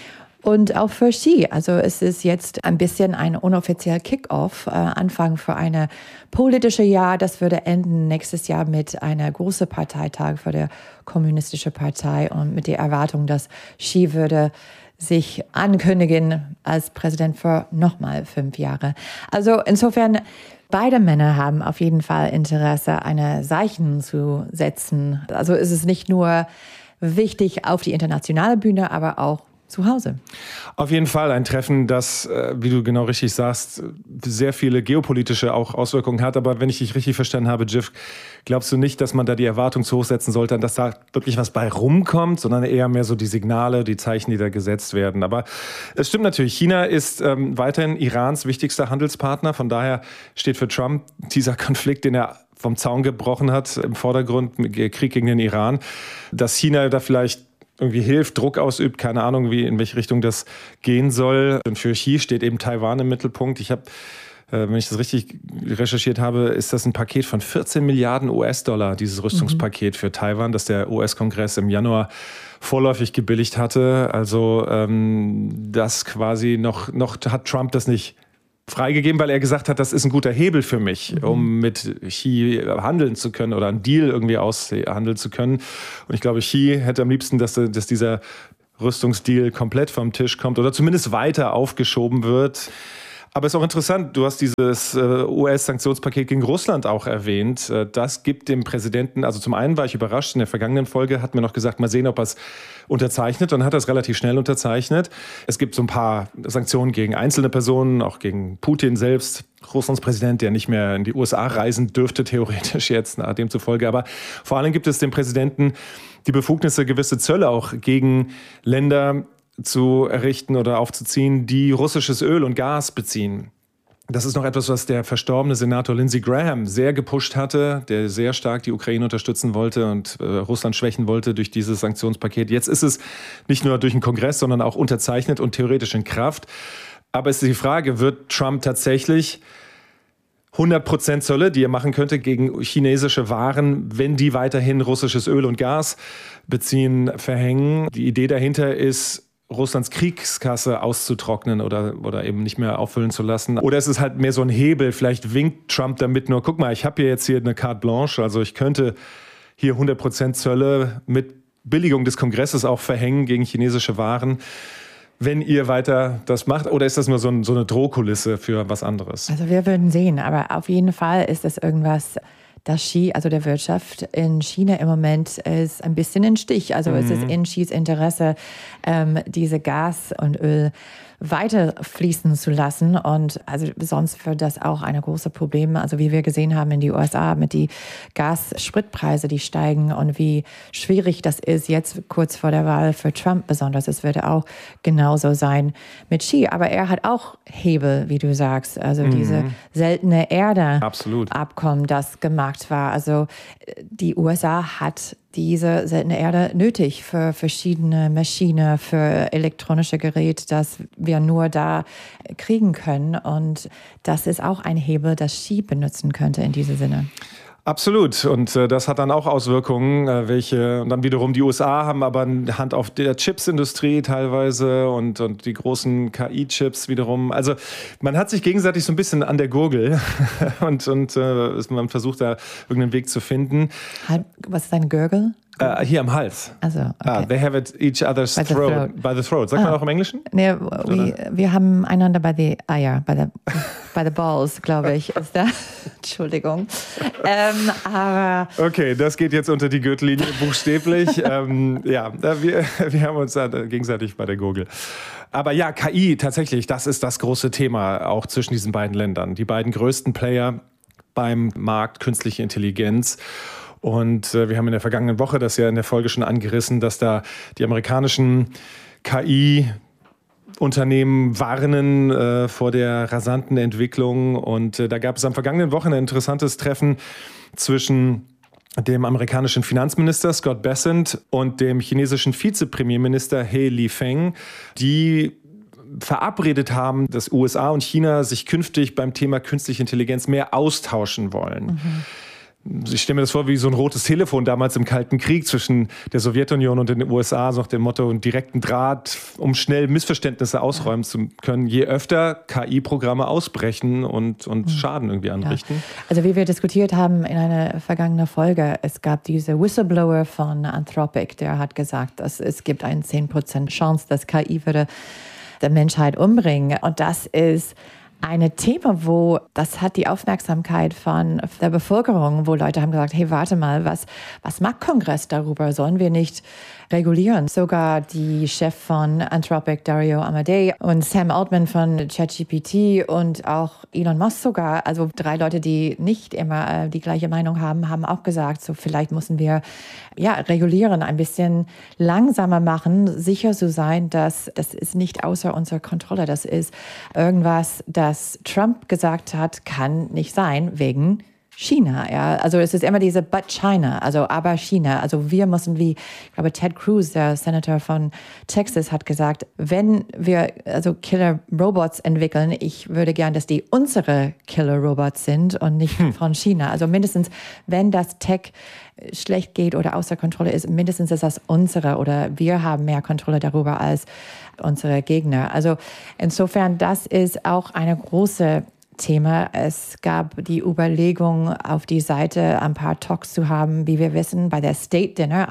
Und auch für Xi. Also es ist jetzt ein bisschen ein unoffizieller Kick-off, Anfang für eine politische Jahr. Das würde enden nächstes Jahr mit einer großen Parteitag für die Kommunistische Partei und mit der Erwartung, dass Xi würde sich ankündigen als Präsident für nochmal 5 Jahre. Also insofern, beide Männer haben auf jeden Fall Interesse, eine Zeichen zu setzen. Also ist es nicht nur wichtig auf die internationale Bühne, aber auch zu Hause. Auf jeden Fall ein Treffen, das, wie du genau richtig sagst, sehr viele geopolitische auch Auswirkungen hat. Aber wenn ich dich richtig verstanden habe, Jiff, glaubst du nicht, dass man da die Erwartung zu hoch setzen sollte, dass da wirklich was bei rumkommt, sondern eher mehr so die Signale, die Zeichen, die da gesetzt werden. Aber es stimmt natürlich, China ist weiterhin Irans wichtigster Handelspartner. Von daher steht für Trump dieser Konflikt, den er vom Zaun gebrochen hat, im Vordergrund, Krieg gegen den Iran, dass China da vielleicht irgendwie hilft, Druck ausübt, keine Ahnung, in welche Richtung das gehen soll. Und für Xi steht eben Taiwan im Mittelpunkt. Ich habe, wenn ich das richtig recherchiert habe, ist das ein Paket von 14 Milliarden US-Dollar, dieses Rüstungspaket für Taiwan, das der US-Kongress im Januar vorläufig gebilligt hatte. Also das quasi noch hat Trump das nicht freigegeben, weil er gesagt hat, das ist ein guter Hebel für mich, um mit Xi handeln zu können oder einen Deal irgendwie aushandeln zu können. Und ich glaube, Xi hätte am liebsten, dass dieser Rüstungsdeal komplett vom Tisch kommt oder zumindest weiter aufgeschoben wird. Aber es ist auch interessant, du hast dieses US-Sanktionspaket gegen Russland auch erwähnt. Das gibt dem Präsidenten, also zum einen war ich überrascht, in der vergangenen Folge hat mir noch gesagt, mal sehen, ob er es unterzeichnet, und hat das relativ schnell unterzeichnet. Es gibt so ein paar Sanktionen gegen einzelne Personen, auch gegen Putin selbst, Russlands Präsident, der nicht mehr in die USA reisen dürfte, theoretisch jetzt, demzufolge. Aber vor allem gibt es dem Präsidenten die Befugnisse, gewisse Zölle auch gegen Länder zu errichten oder aufzuziehen, die russisches Öl und Gas beziehen. Das ist noch etwas, was der verstorbene Senator Lindsey Graham sehr gepusht hatte, der sehr stark die Ukraine unterstützen wollte und Russland schwächen wollte durch dieses Sanktionspaket. Jetzt ist es nicht nur durch den Kongress, sondern auch unterzeichnet und theoretisch in Kraft. Aber es ist die Frage, wird Trump tatsächlich 100% Zölle, die er machen könnte gegen chinesische Waren, wenn die weiterhin russisches Öl und Gas beziehen, verhängen? Die Idee dahinter ist, Russlands Kriegskasse auszutrocknen oder eben nicht mehr auffüllen zu lassen. Oder ist es halt mehr so ein Hebel? Vielleicht winkt Trump damit nur, guck mal, ich habe jetzt hier eine Carte Blanche, also ich könnte hier 100% Zölle mit Billigung des Kongresses auch verhängen gegen chinesische Waren, wenn ihr weiter das macht. Oder ist das nur so eine Drohkulisse für was anderes? Also wir würden sehen, aber auf jeden Fall ist das irgendwas, dass Xi, also der Wirtschaft in China im Moment ist ein bisschen im Stich. Also es ist in Xis Interesse, diese Gas und Öl weiter fließen zu lassen. Und also sonst wird das auch ein großes Problem. Also wie wir gesehen haben in die USA mit die Gasspritpreise, die steigen, und wie schwierig das ist jetzt kurz vor der Wahl für Trump besonders. Es würde auch genauso sein mit Xi. Aber er hat auch Hebel, wie du sagst. Also diese seltene Erde-Abkommen, das gemacht war. Also die USA hat diese seltene Erde nötig für verschiedene Maschinen, für elektronische Geräte, das wir nur da kriegen können. Und das ist auch ein Hebel, das Xi benutzen könnte in diesem Sinne. Absolut. Und das hat dann auch Auswirkungen, welche und dann wiederum die USA haben aber eine Hand auf der Chipsindustrie teilweise und die großen KI-Chips wiederum. Also man hat sich gegenseitig so ein bisschen an der Gurgel und man versucht da irgendeinen Weg zu finden. Was ist ein Gurgel? Hier am Hals. Also, okay. They have it each other's throat. By the throat. Sagt man auch im Englischen? Nee, wir haben einander bei die Eier, bei the balls, glaube ich, ist da. Entschuldigung. Aber okay, das geht jetzt unter die Gürtellinie, buchstäblich. Wir haben uns da gegenseitig bei der Gurgel. Aber ja, KI tatsächlich, das ist das große Thema auch zwischen diesen beiden Ländern. Die beiden größten Player beim Markt künstliche Intelligenz. Und wir haben in der vergangenen Woche das ja in der Folge schon angerissen, dass da die amerikanischen KI-Unternehmen warnen vor der rasanten Entwicklung. Und da gab es am vergangenen Woche ein interessantes Treffen zwischen dem amerikanischen Finanzminister Scott Bessent und dem chinesischen Vizepremierminister He Lifeng, die verabredet haben, dass USA und China sich künftig beim Thema künstliche Intelligenz mehr austauschen wollen. Ich stelle mir das vor wie so ein rotes Telefon damals im Kalten Krieg zwischen der Sowjetunion und den USA, so nach dem Motto, einen direkten Draht, um schnell Missverständnisse ausräumen zu können, je öfter KI-Programme ausbrechen und Schaden irgendwie anrichten. Ja. Also wie wir diskutiert haben in einer vergangenen Folge, es gab diese Whistleblower von Anthropic, der hat gesagt, dass es gibt eine 10% Chance, dass KI würde der Menschheit umbringen. Und das ist ein Thema, wo das hat die Aufmerksamkeit von der Bevölkerung, wo Leute haben gesagt, hey, warte mal, was macht Kongress darüber? Sollen wir nicht regulieren? Sogar die Chef von Anthropic, Dario Amodei, und Sam Altman von ChatGPT und auch Elon Musk sogar, also 3 Leute, die nicht immer die gleiche Meinung haben, haben auch gesagt, so vielleicht müssen wir regulieren, ein bisschen langsamer machen, sicher zu sein, dass das ist nicht außer unserer Kontrolle. Das ist irgendwas, das Trump gesagt hat, kann nicht sein, wegen China. Ja? Also es ist immer diese But China, also aber China. Also wir müssen, wie ich glaube Ted Cruz, der Senator von Texas, hat gesagt, wenn wir also Killer-Robots entwickeln, ich würde gern, dass die unsere Killer-Robots sind und nicht von China. Also mindestens, wenn das Tech schlecht geht oder außer Kontrolle ist, mindestens ist das unsere oder wir haben mehr Kontrolle darüber als unsere Gegner. Also insofern, das ist auch eine große Thema. Es gab die Überlegung, auf die Seite ein paar Talks zu haben, wie wir wissen, bei der State Dinner,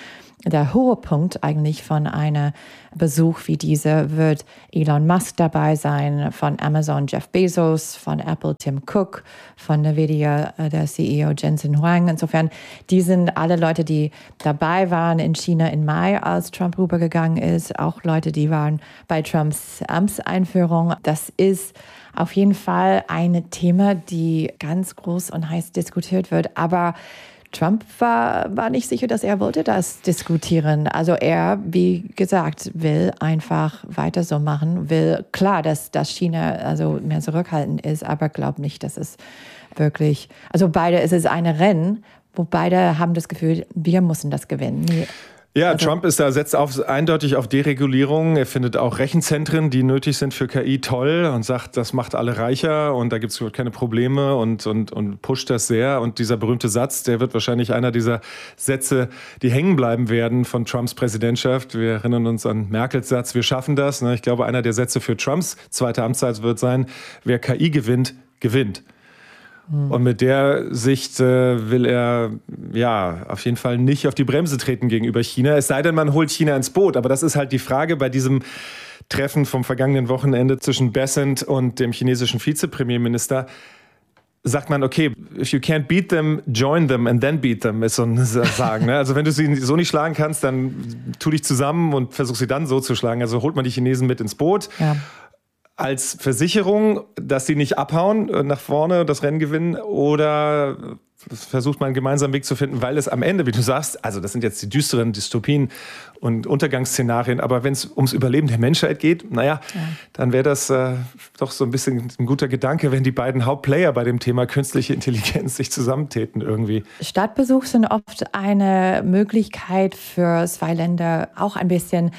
der hohe Punkt eigentlich von einem Besuch wie dieser wird Elon Musk dabei sein, von Amazon Jeff Bezos, von Apple Tim Cook, von Nvidia der CEO Jensen Huang. Insofern, die sind alle Leute, die dabei waren in China im Mai, als Trump rübergegangen ist, auch Leute, die waren bei Trumps Amtseinführung. Das ist auf jeden Fall ein Thema, die ganz groß und heiß diskutiert wird. Aber Trump war nicht sicher, dass er wollte das diskutieren. Also er, wie gesagt, will einfach weiter so machen, will klar, dass China also mehr zurückhaltend ist, aber glaubt nicht, dass es wirklich, also es ist ein Rennen, wo beide haben das Gefühl, wir müssen das gewinnen. Nee. Ja, Trump setzt eindeutig auf Deregulierung. Er findet auch Rechenzentren, die nötig sind für KI, toll und sagt, das macht alle reicher und da gibt es keine Probleme und pusht das sehr. Und dieser berühmte Satz, der wird wahrscheinlich einer dieser Sätze, die hängen bleiben werden von Trumps Präsidentschaft. Wir erinnern uns an Merkels Satz, wir schaffen das. Ich glaube, einer der Sätze für Trumps zweite Amtszeit wird sein, wer KI gewinnt, gewinnt. Und mit der Sicht will er auf jeden Fall nicht auf die Bremse treten gegenüber China. Es sei denn, man holt China ins Boot. Aber das ist halt die Frage bei diesem Treffen vom vergangenen Wochenende zwischen Bessent und dem chinesischen Vizepremierminister. Sagt man, okay, if you can't beat them, join them and then beat them, ist so ein Sagen. Ne? Also wenn du sie so nicht schlagen kannst, dann tu dich zusammen und versuch sie dann so zu schlagen. Also holt man die Chinesen mit ins Boot. Ja. Als Versicherung, dass sie nicht abhauen, nach vorne das Rennen gewinnen, oder versucht man einen gemeinsamen Weg zu finden, weil es am Ende, wie du sagst, also das sind jetzt die düsteren Dystopien und Untergangsszenarien, aber wenn es ums Überleben der Menschheit geht, dann wäre das doch so ein bisschen ein guter Gedanke, wenn die beiden Hauptplayer bei dem Thema künstliche Intelligenz sich zusammentäten irgendwie. Stadtbesuch sind oft eine Möglichkeit für zwei Länder, auch ein bisschen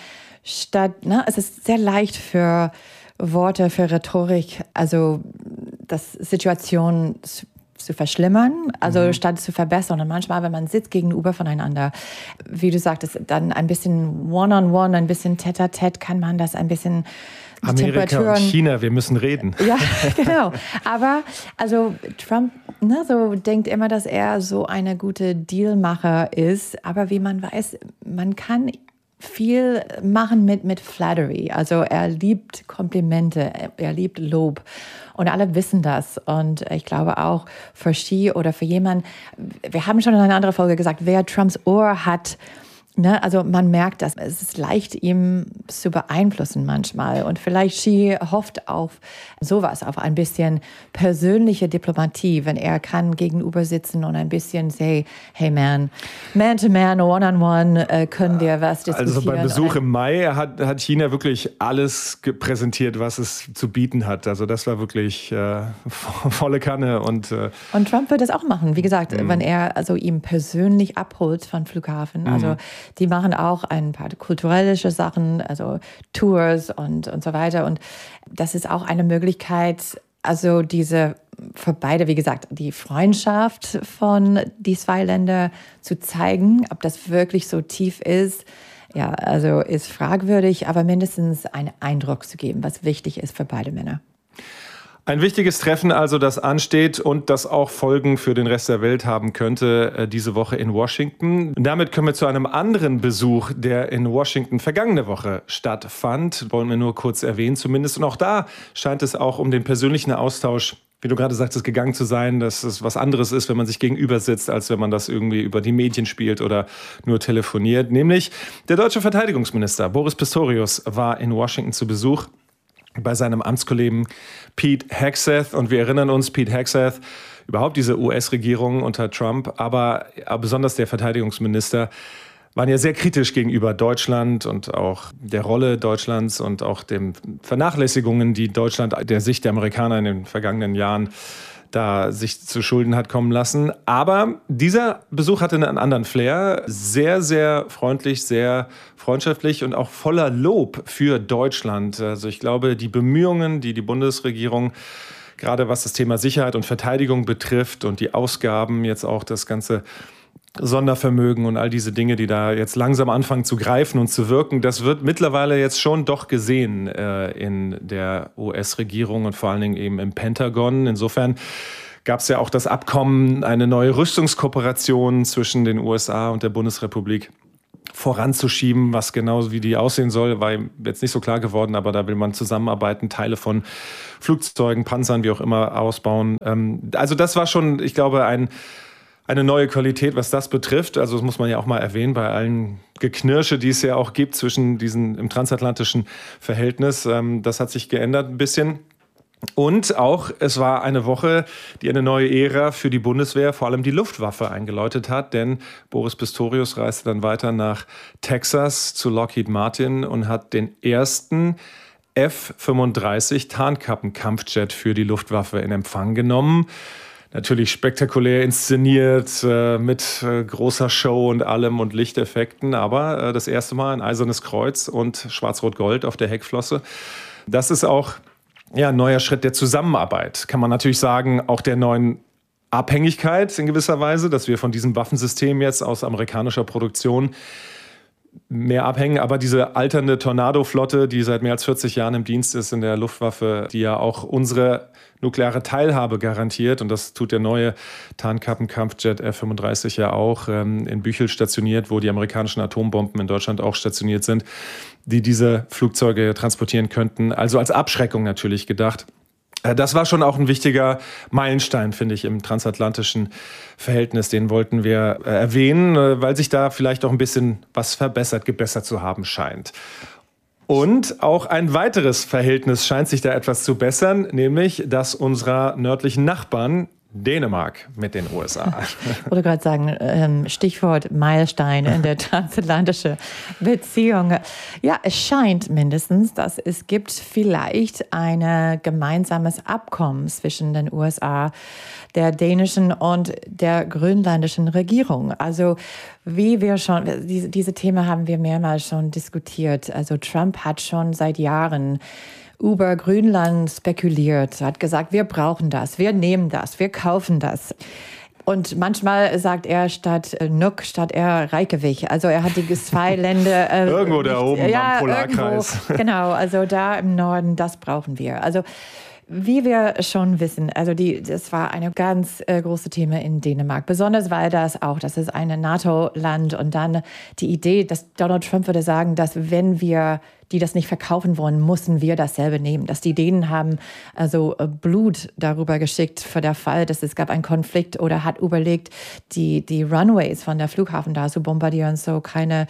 es ist sehr leicht für Worte, für Rhetorik, also das Situation zu verschlimmern, also statt zu verbessern. Und manchmal, wenn man sitzt gegenüber voneinander, wie du sagtest, dann ein bisschen One-on-One, ein bisschen Tête-à-Tête, kann man das ein bisschen Amerika und China, wir müssen reden. Ja, genau. Aber also Trump so denkt immer, dass er so eine gute Dealmacher ist. Aber wie man weiß, man kann viel machen mit Flattery. Also er liebt Komplimente, er liebt Lob. Und alle wissen das. Und ich glaube auch für Xi oder für jemanden, wir haben schon in einer anderen Folge gesagt, wer Trumps Ohr hat, also man merkt das. Es ist leicht, ihm zu beeinflussen manchmal. Und vielleicht Xi hofft auf sowas, auf ein bisschen persönliche Diplomatie, wenn er kann gegenüber sitzen und ein bisschen say, hey man to man, one-on-one, können wir was diskutieren. Also beim Besuch im Mai hat China wirklich alles präsentiert, was es zu bieten hat. Also das war wirklich volle Kanne. Und Trump wird das auch machen. Wie gesagt, wenn er also ihn persönlich abholt vom Flughafen, also die machen auch ein paar kulturelle Sachen, also Tours und so weiter. Und das ist auch eine Möglichkeit, also für beide, wie gesagt, die Freundschaft von die zwei Länder zu zeigen. Ob das wirklich so tief ist, ja, also ist fragwürdig, aber mindestens einen Eindruck zu geben, was wichtig ist für beide Männer. Ein wichtiges Treffen also, das ansteht und das auch Folgen für den Rest der Welt haben könnte diese Woche in Washington. Und damit kommen wir zu einem anderen Besuch, der in Washington vergangene Woche stattfand. Wollen wir nur kurz erwähnen zumindest. Und auch da scheint es auch um den persönlichen Austausch, wie du gerade sagtest, gegangen zu sein, dass es was anderes ist, wenn man sich gegenüber sitzt, als wenn man das irgendwie über die Medien spielt oder nur telefoniert. Nämlich der deutsche Verteidigungsminister Boris Pistorius war in Washington zu Besuch bei seinem Amtskollegen Pete Hegseth. Und wir erinnern uns, Pete Hegseth, überhaupt diese US-Regierung unter Trump, aber besonders der Verteidigungsminister, waren ja sehr kritisch gegenüber Deutschland und auch der Rolle Deutschlands und auch den Vernachlässigungen, die Deutschland der Sicht der Amerikaner in den vergangenen Jahren da sich zu Schulden hat kommen lassen. Aber dieser Besuch hatte einen anderen Flair. Sehr, sehr freundlich, sehr freundschaftlich und auch voller Lob für Deutschland. Also ich glaube, die Bemühungen, die Bundesregierung gerade was das Thema Sicherheit und Verteidigung betrifft und die Ausgaben, jetzt auch das ganze Sondervermögen und all diese Dinge, die da jetzt langsam anfangen zu greifen und zu wirken, das wird mittlerweile jetzt schon doch gesehen in der US-Regierung und vor allen Dingen eben im Pentagon. Insofern gab es ja auch das Abkommen, eine neue Rüstungskooperation zwischen den USA und der Bundesrepublik voranzuschieben. Was genau wie die aussehen soll, war jetzt nicht so klar geworden, aber da will man zusammenarbeiten, Teile von Flugzeugen, Panzern, wie auch immer, ausbauen. Also das war schon, ich glaube, eine neue Qualität, was das betrifft. Also das muss man ja auch mal erwähnen, bei allen Geknirsche, die es ja auch gibt zwischen diesen im transatlantischen Verhältnis. Das hat sich geändert ein bisschen. Und auch, es war eine Woche, die eine neue Ära für die Bundeswehr, vor allem die Luftwaffe, eingeläutet hat. Denn Boris Pistorius reiste dann weiter nach Texas zu Lockheed Martin und hat den ersten F-35 Tarnkappenkampfjet für die Luftwaffe in Empfang genommen. Natürlich spektakulär inszeniert, mit großer Show und allem und Lichteffekten. Aber das erste Mal ein eisernes Kreuz und Schwarz-Rot-Gold auf der Heckflosse. Das ist auch ein neuer Schritt der Zusammenarbeit. Kann man natürlich sagen, auch der neuen Abhängigkeit in gewisser Weise, dass wir von diesem Waffensystem jetzt aus amerikanischer Produktion mehr abhängen. Aber diese alternde Tornado-Flotte, die seit mehr als 40 Jahren im Dienst ist in der Luftwaffe, die ja auch unsere nukleare Teilhabe garantiert, und das tut der neue Tarnkappenkampfjet F-35 ja auch, in Büchel stationiert, wo die amerikanischen Atombomben in Deutschland auch stationiert sind, die diese Flugzeuge transportieren könnten. Also als Abschreckung natürlich gedacht. Das war schon auch ein wichtiger Meilenstein, finde ich, im transatlantischen Verhältnis. Den wollten wir erwähnen, weil sich da vielleicht auch ein bisschen was gebessert zu haben scheint. Und auch ein weiteres Verhältnis scheint sich da etwas zu bessern, nämlich das unserer nördlichen Nachbarn Dänemark mit den USA. Ich wollte gerade sagen, Stichwort Meilenstein in der transatlantischen Beziehung. Ja, es scheint mindestens, dass es gibt vielleicht ein gemeinsames Abkommen zwischen den USA, der dänischen und der grönländischen Regierung. Also wie wir schon, diese Themen haben wir mehrmals schon diskutiert. Also Trump hat schon seit Jahren über Grönland spekuliert, hat gesagt, wir brauchen das, wir nehmen das, wir kaufen das. Und manchmal sagt er statt Nuuk, statt er Reykjavik. Also er hat die zwei Länder. Irgendwo da oben am Polarkreis. Irgendwo, genau, also da im Norden, das brauchen wir. Also wie wir schon wissen, also das war eine ganz große Thema in Dänemark. Besonders weil das ist ein NATO-Land. Und dann die Idee, dass Donald Trump würde sagen, dass wenn wir die das nicht verkaufen wollen, müssen wir dasselbe nehmen. Dass die Dänen haben also Blut darüber geschickt für den Fall, dass es gab einen Konflikt oder hat überlegt, die Runways von der Flughafen da zu bombardieren, so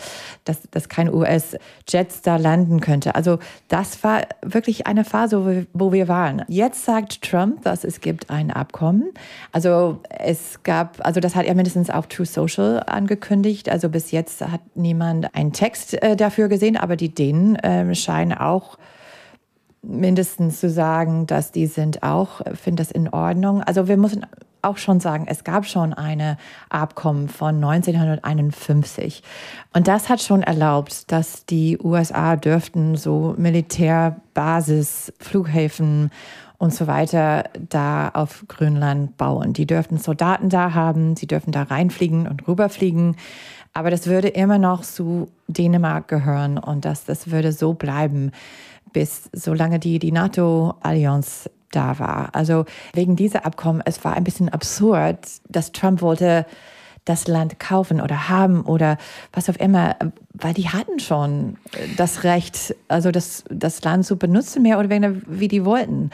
dass kein US-Jets da landen könnte. Also das war wirklich eine Phase, wo wir waren. Jetzt sagt Trump, dass es gibt ein Abkommen. Also das hat er mindestens auf True Social angekündigt. Also bis jetzt hat niemand einen Text dafür gesehen, aber die Dänen scheinen auch mindestens zu sagen, dass die finden das in Ordnung. Also wir müssen auch schon sagen, es gab schon ein Abkommen von 1951. Und das hat schon erlaubt, dass die USA dürften so Militärbasis, Flughäfen und so weiter da auf Grönland bauen. Die dürften Soldaten da haben, sie dürfen da reinfliegen und rüberfliegen. Aber das würde immer noch zu Dänemark gehören und das würde so bleiben, solange die NATO-Allianz da war. Also wegen dieser Abkommen, es war ein bisschen absurd, dass Trump wollte das Land kaufen oder haben oder was auch immer, weil die hatten schon das Recht, also das Land zu benutzen, mehr oder weniger, wie die wollten.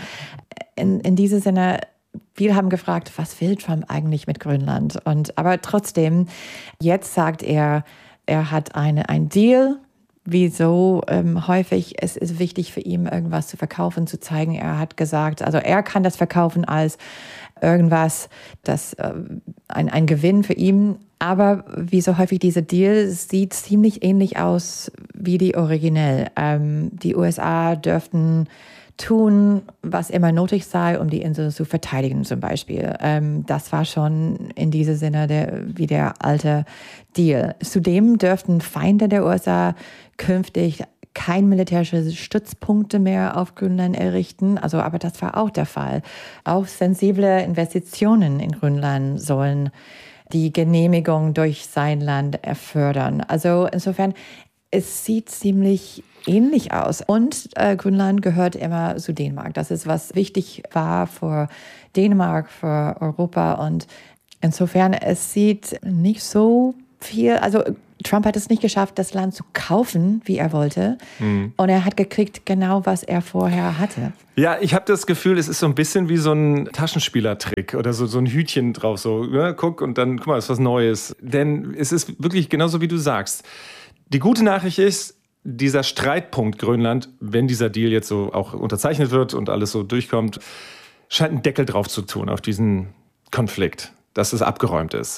In diesem Sinne, viele haben gefragt, was will Trump eigentlich mit Grönland? Aber trotzdem, jetzt sagt er hat ein Deal. Wie so häufig, es ist wichtig für ihn, irgendwas zu verkaufen, zu zeigen. Er hat gesagt, also er kann das verkaufen als irgendwas, das ein Gewinn für ihn. Aber wie so häufig diese Deal sieht ziemlich ähnlich aus wie die originell. Die USA dürften tun, was immer nötig sei, um die Insel zu verteidigen zum Beispiel. Das war schon in diesem Sinne wie der alte Deal. Zudem dürften Feinde der USA künftig kein militärische Stützpunkte mehr auf Grönland errichten. Aber das war auch der Fall. Auch sensible Investitionen in Grönland sollen die Genehmigung durch sein Land erfordern. Also insofern, es sieht ziemlich ähnlich aus. Und Grönland gehört immer zu Dänemark. Das ist, was wichtig war für Dänemark, für Europa. Und insofern, es sieht nicht so viel, Trump hat es nicht geschafft, das Land zu kaufen, wie er wollte. Und er hat gekriegt genau, was er vorher hatte. Ja, ich habe das Gefühl, es ist so ein bisschen wie so ein Taschenspielertrick oder so ein Hütchen drauf. So, ne? Guck mal, ist was Neues. Denn es ist wirklich genauso, wie du sagst. Die gute Nachricht ist, dieser Streitpunkt Grönland, wenn dieser Deal jetzt so auch unterzeichnet wird und alles so durchkommt, scheint einen Deckel drauf zu tun auf diesen Konflikt, dass es abgeräumt ist.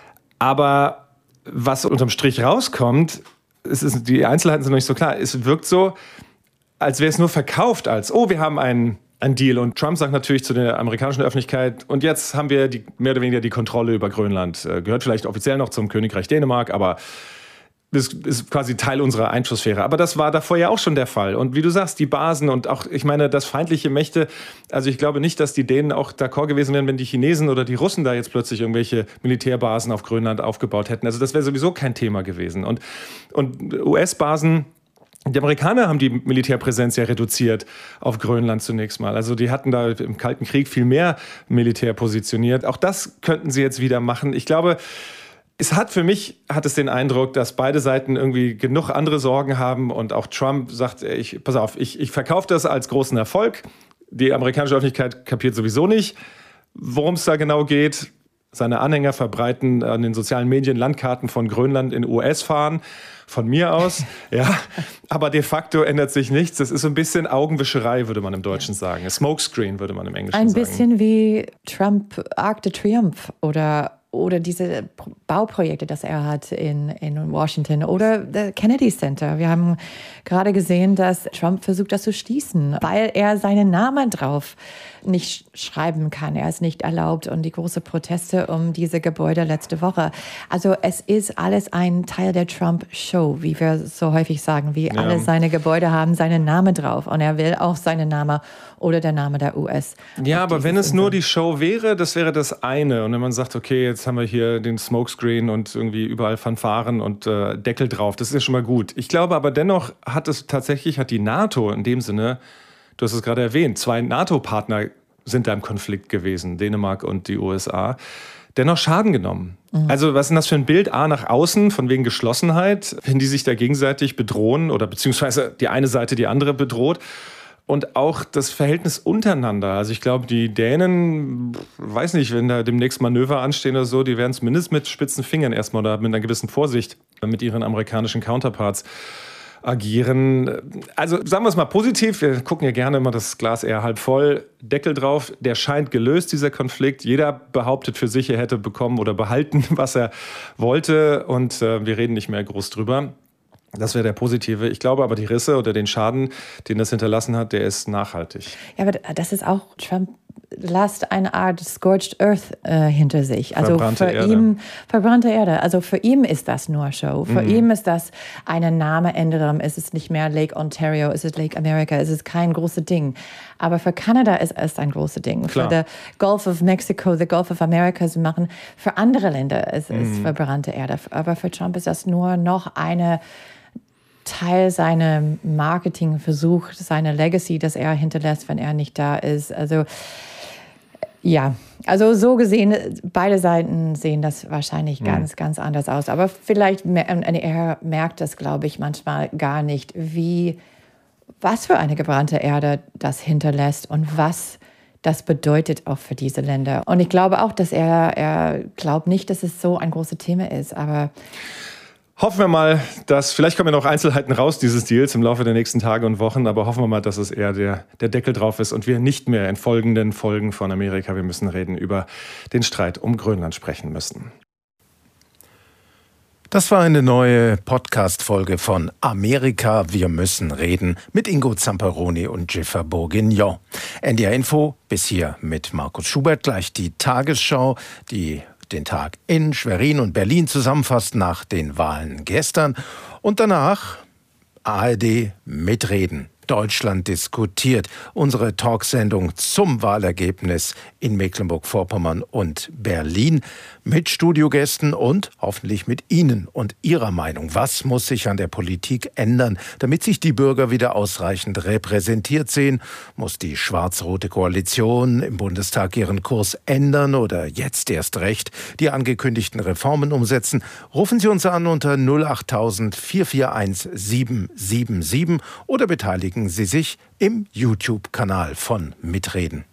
Aber was unterm Strich rauskommt, die Einzelheiten sind noch nicht so klar. Es wirkt so, als wäre es nur verkauft als, wir haben einen Deal. Und Trump sagt natürlich zu der amerikanischen Öffentlichkeit, und jetzt haben wir mehr oder weniger die Kontrolle über Grönland. Gehört vielleicht offiziell noch zum Königreich Dänemark, aber das ist quasi Teil unserer Einflusssphäre. Aber das war davor ja auch schon der Fall. Und wie du sagst, die Basen und auch, ich meine, das feindliche Mächte, also ich glaube nicht, dass die Dänen auch d'accord gewesen wären, wenn die Chinesen oder die Russen da jetzt plötzlich irgendwelche Militärbasen auf Grönland aufgebaut hätten. Also das wäre sowieso kein Thema gewesen. Und US-Basen, die Amerikaner haben die Militärpräsenz ja reduziert auf Grönland zunächst mal. Also die hatten da im Kalten Krieg viel mehr Militär positioniert. Auch das könnten sie jetzt wieder machen. Ich glaube, für mich hat es den Eindruck, dass beide Seiten irgendwie genug andere Sorgen haben und auch Trump sagt, pass auf, ich verkaufe das als großen Erfolg. Die amerikanische Öffentlichkeit kapiert sowieso nicht, worum es da genau geht. Seine Anhänger verbreiten an den sozialen Medien Landkarten von Grönland in US fahren, von mir aus. Ja, aber de facto ändert sich nichts. Das ist so ein bisschen Augenwischerei, würde man im Deutschen sagen. Smokescreen würde man im Englischen sagen. Ein bisschen wie Trump Arc de Triomphe oder diese Bauprojekte, das er hat in Washington oder das Kennedy Center. Wir haben gerade gesehen, dass Trump versucht, das zu schließen, weil er seinen Namen drauf nicht schreiben kann. Er ist nicht erlaubt und die großen Proteste um diese Gebäude letzte Woche. Also es ist alles ein Teil der Trump-Show, wie wir so häufig sagen, wie alle seine Gebäude haben seinen Namen drauf und er will auch seinen Namen oder der Name der US. Ja, aber wenn es nur die Show wäre, das wäre das eine. Und wenn man sagt, okay, jetzt haben wir hier den Smokescreen und irgendwie überall Fanfaren und Deckel drauf, das ist ja schon mal gut. Ich glaube aber dennoch hat die NATO in dem Sinne, du hast es gerade erwähnt, 2 NATO-Partner sind da im Konflikt gewesen, Dänemark und die USA, dennoch Schaden genommen. Also was ist denn das für ein Bild? Nach außen, von wegen Geschlossenheit, wenn die sich da gegenseitig bedrohen oder beziehungsweise die eine Seite die andere bedroht. Und auch das Verhältnis untereinander. Also ich glaube, die Dänen, weiß nicht, wenn da demnächst Manöver anstehen oder so, die werden zumindest mit spitzen Fingern erstmal oder mit einer gewissen Vorsicht mit ihren amerikanischen Counterparts agieren. Also sagen wir es mal positiv, wir gucken ja gerne immer das Glas eher halb voll, Deckel drauf, der scheint gelöst, dieser Konflikt. Jeder behauptet für sich, er hätte bekommen oder behalten, was er wollte und wir reden nicht mehr groß drüber. Das wäre der positive. Ich glaube aber, die Risse oder den Schaden, den das hinterlassen hat, der ist nachhaltig. Ja, aber das ist auch, Trump lässt eine Art Scorched Earth hinter sich. Also verbrannte Erde. Ihm verbrannte Erde. Also für ihn ist das nur Show. Für ihn ist das eine Namenänderung. Es ist nicht mehr Lake Ontario, es ist Lake America. Es ist kein großes Ding. Aber für Kanada ist es ein großes Ding. Klar. Für den Gulf of Mexico, the Gulf of America zu machen. Für andere Länder ist es verbrannte Erde. Aber für Trump ist das nur noch eine Teil seiner Marketingversuch, seine Legacy, das er hinterlässt, wenn er nicht da ist. Also ja, also so gesehen, beide Seiten sehen das wahrscheinlich ganz, ganz anders aus. Aber vielleicht, er merkt das, glaube ich, manchmal gar nicht, was für eine gebrannte Erde das hinterlässt und was das bedeutet auch für diese Länder. Und ich glaube auch, dass er glaubt nicht, dass es so ein großes Thema ist, aber hoffen wir mal, vielleicht kommen ja noch Einzelheiten raus dieses Deals im Laufe der nächsten Tage und Wochen, aber hoffen wir mal, dass es eher der Deckel drauf ist und wir nicht mehr in folgenden Folgen von Amerika, wir müssen reden, über den Streit um Grönland sprechen müssen. Das war eine neue Podcast-Folge von Amerika, wir müssen reden mit Ingo Zamperoni und Jennifer Bourguignon. NDR Info bis hier mit Markus Schubert. Gleich die Tagesschau, die den Tag in Schwerin und Berlin zusammenfasst nach den Wahlen gestern. Und danach ARD mitreden. Deutschland diskutiert. Unsere Talksendung zum Wahlergebnis in Mecklenburg-Vorpommern und Berlin mit Studiogästen und hoffentlich mit Ihnen und Ihrer Meinung. Was muss sich an der Politik ändern, damit sich die Bürger wieder ausreichend repräsentiert sehen? Muss die schwarz-rote Koalition im Bundestag ihren Kurs ändern oder jetzt erst recht die angekündigten Reformen umsetzen? Rufen Sie uns an unter 08000 441 777 oder beteiligen Sie sich im YouTube-Kanal von Mitreden.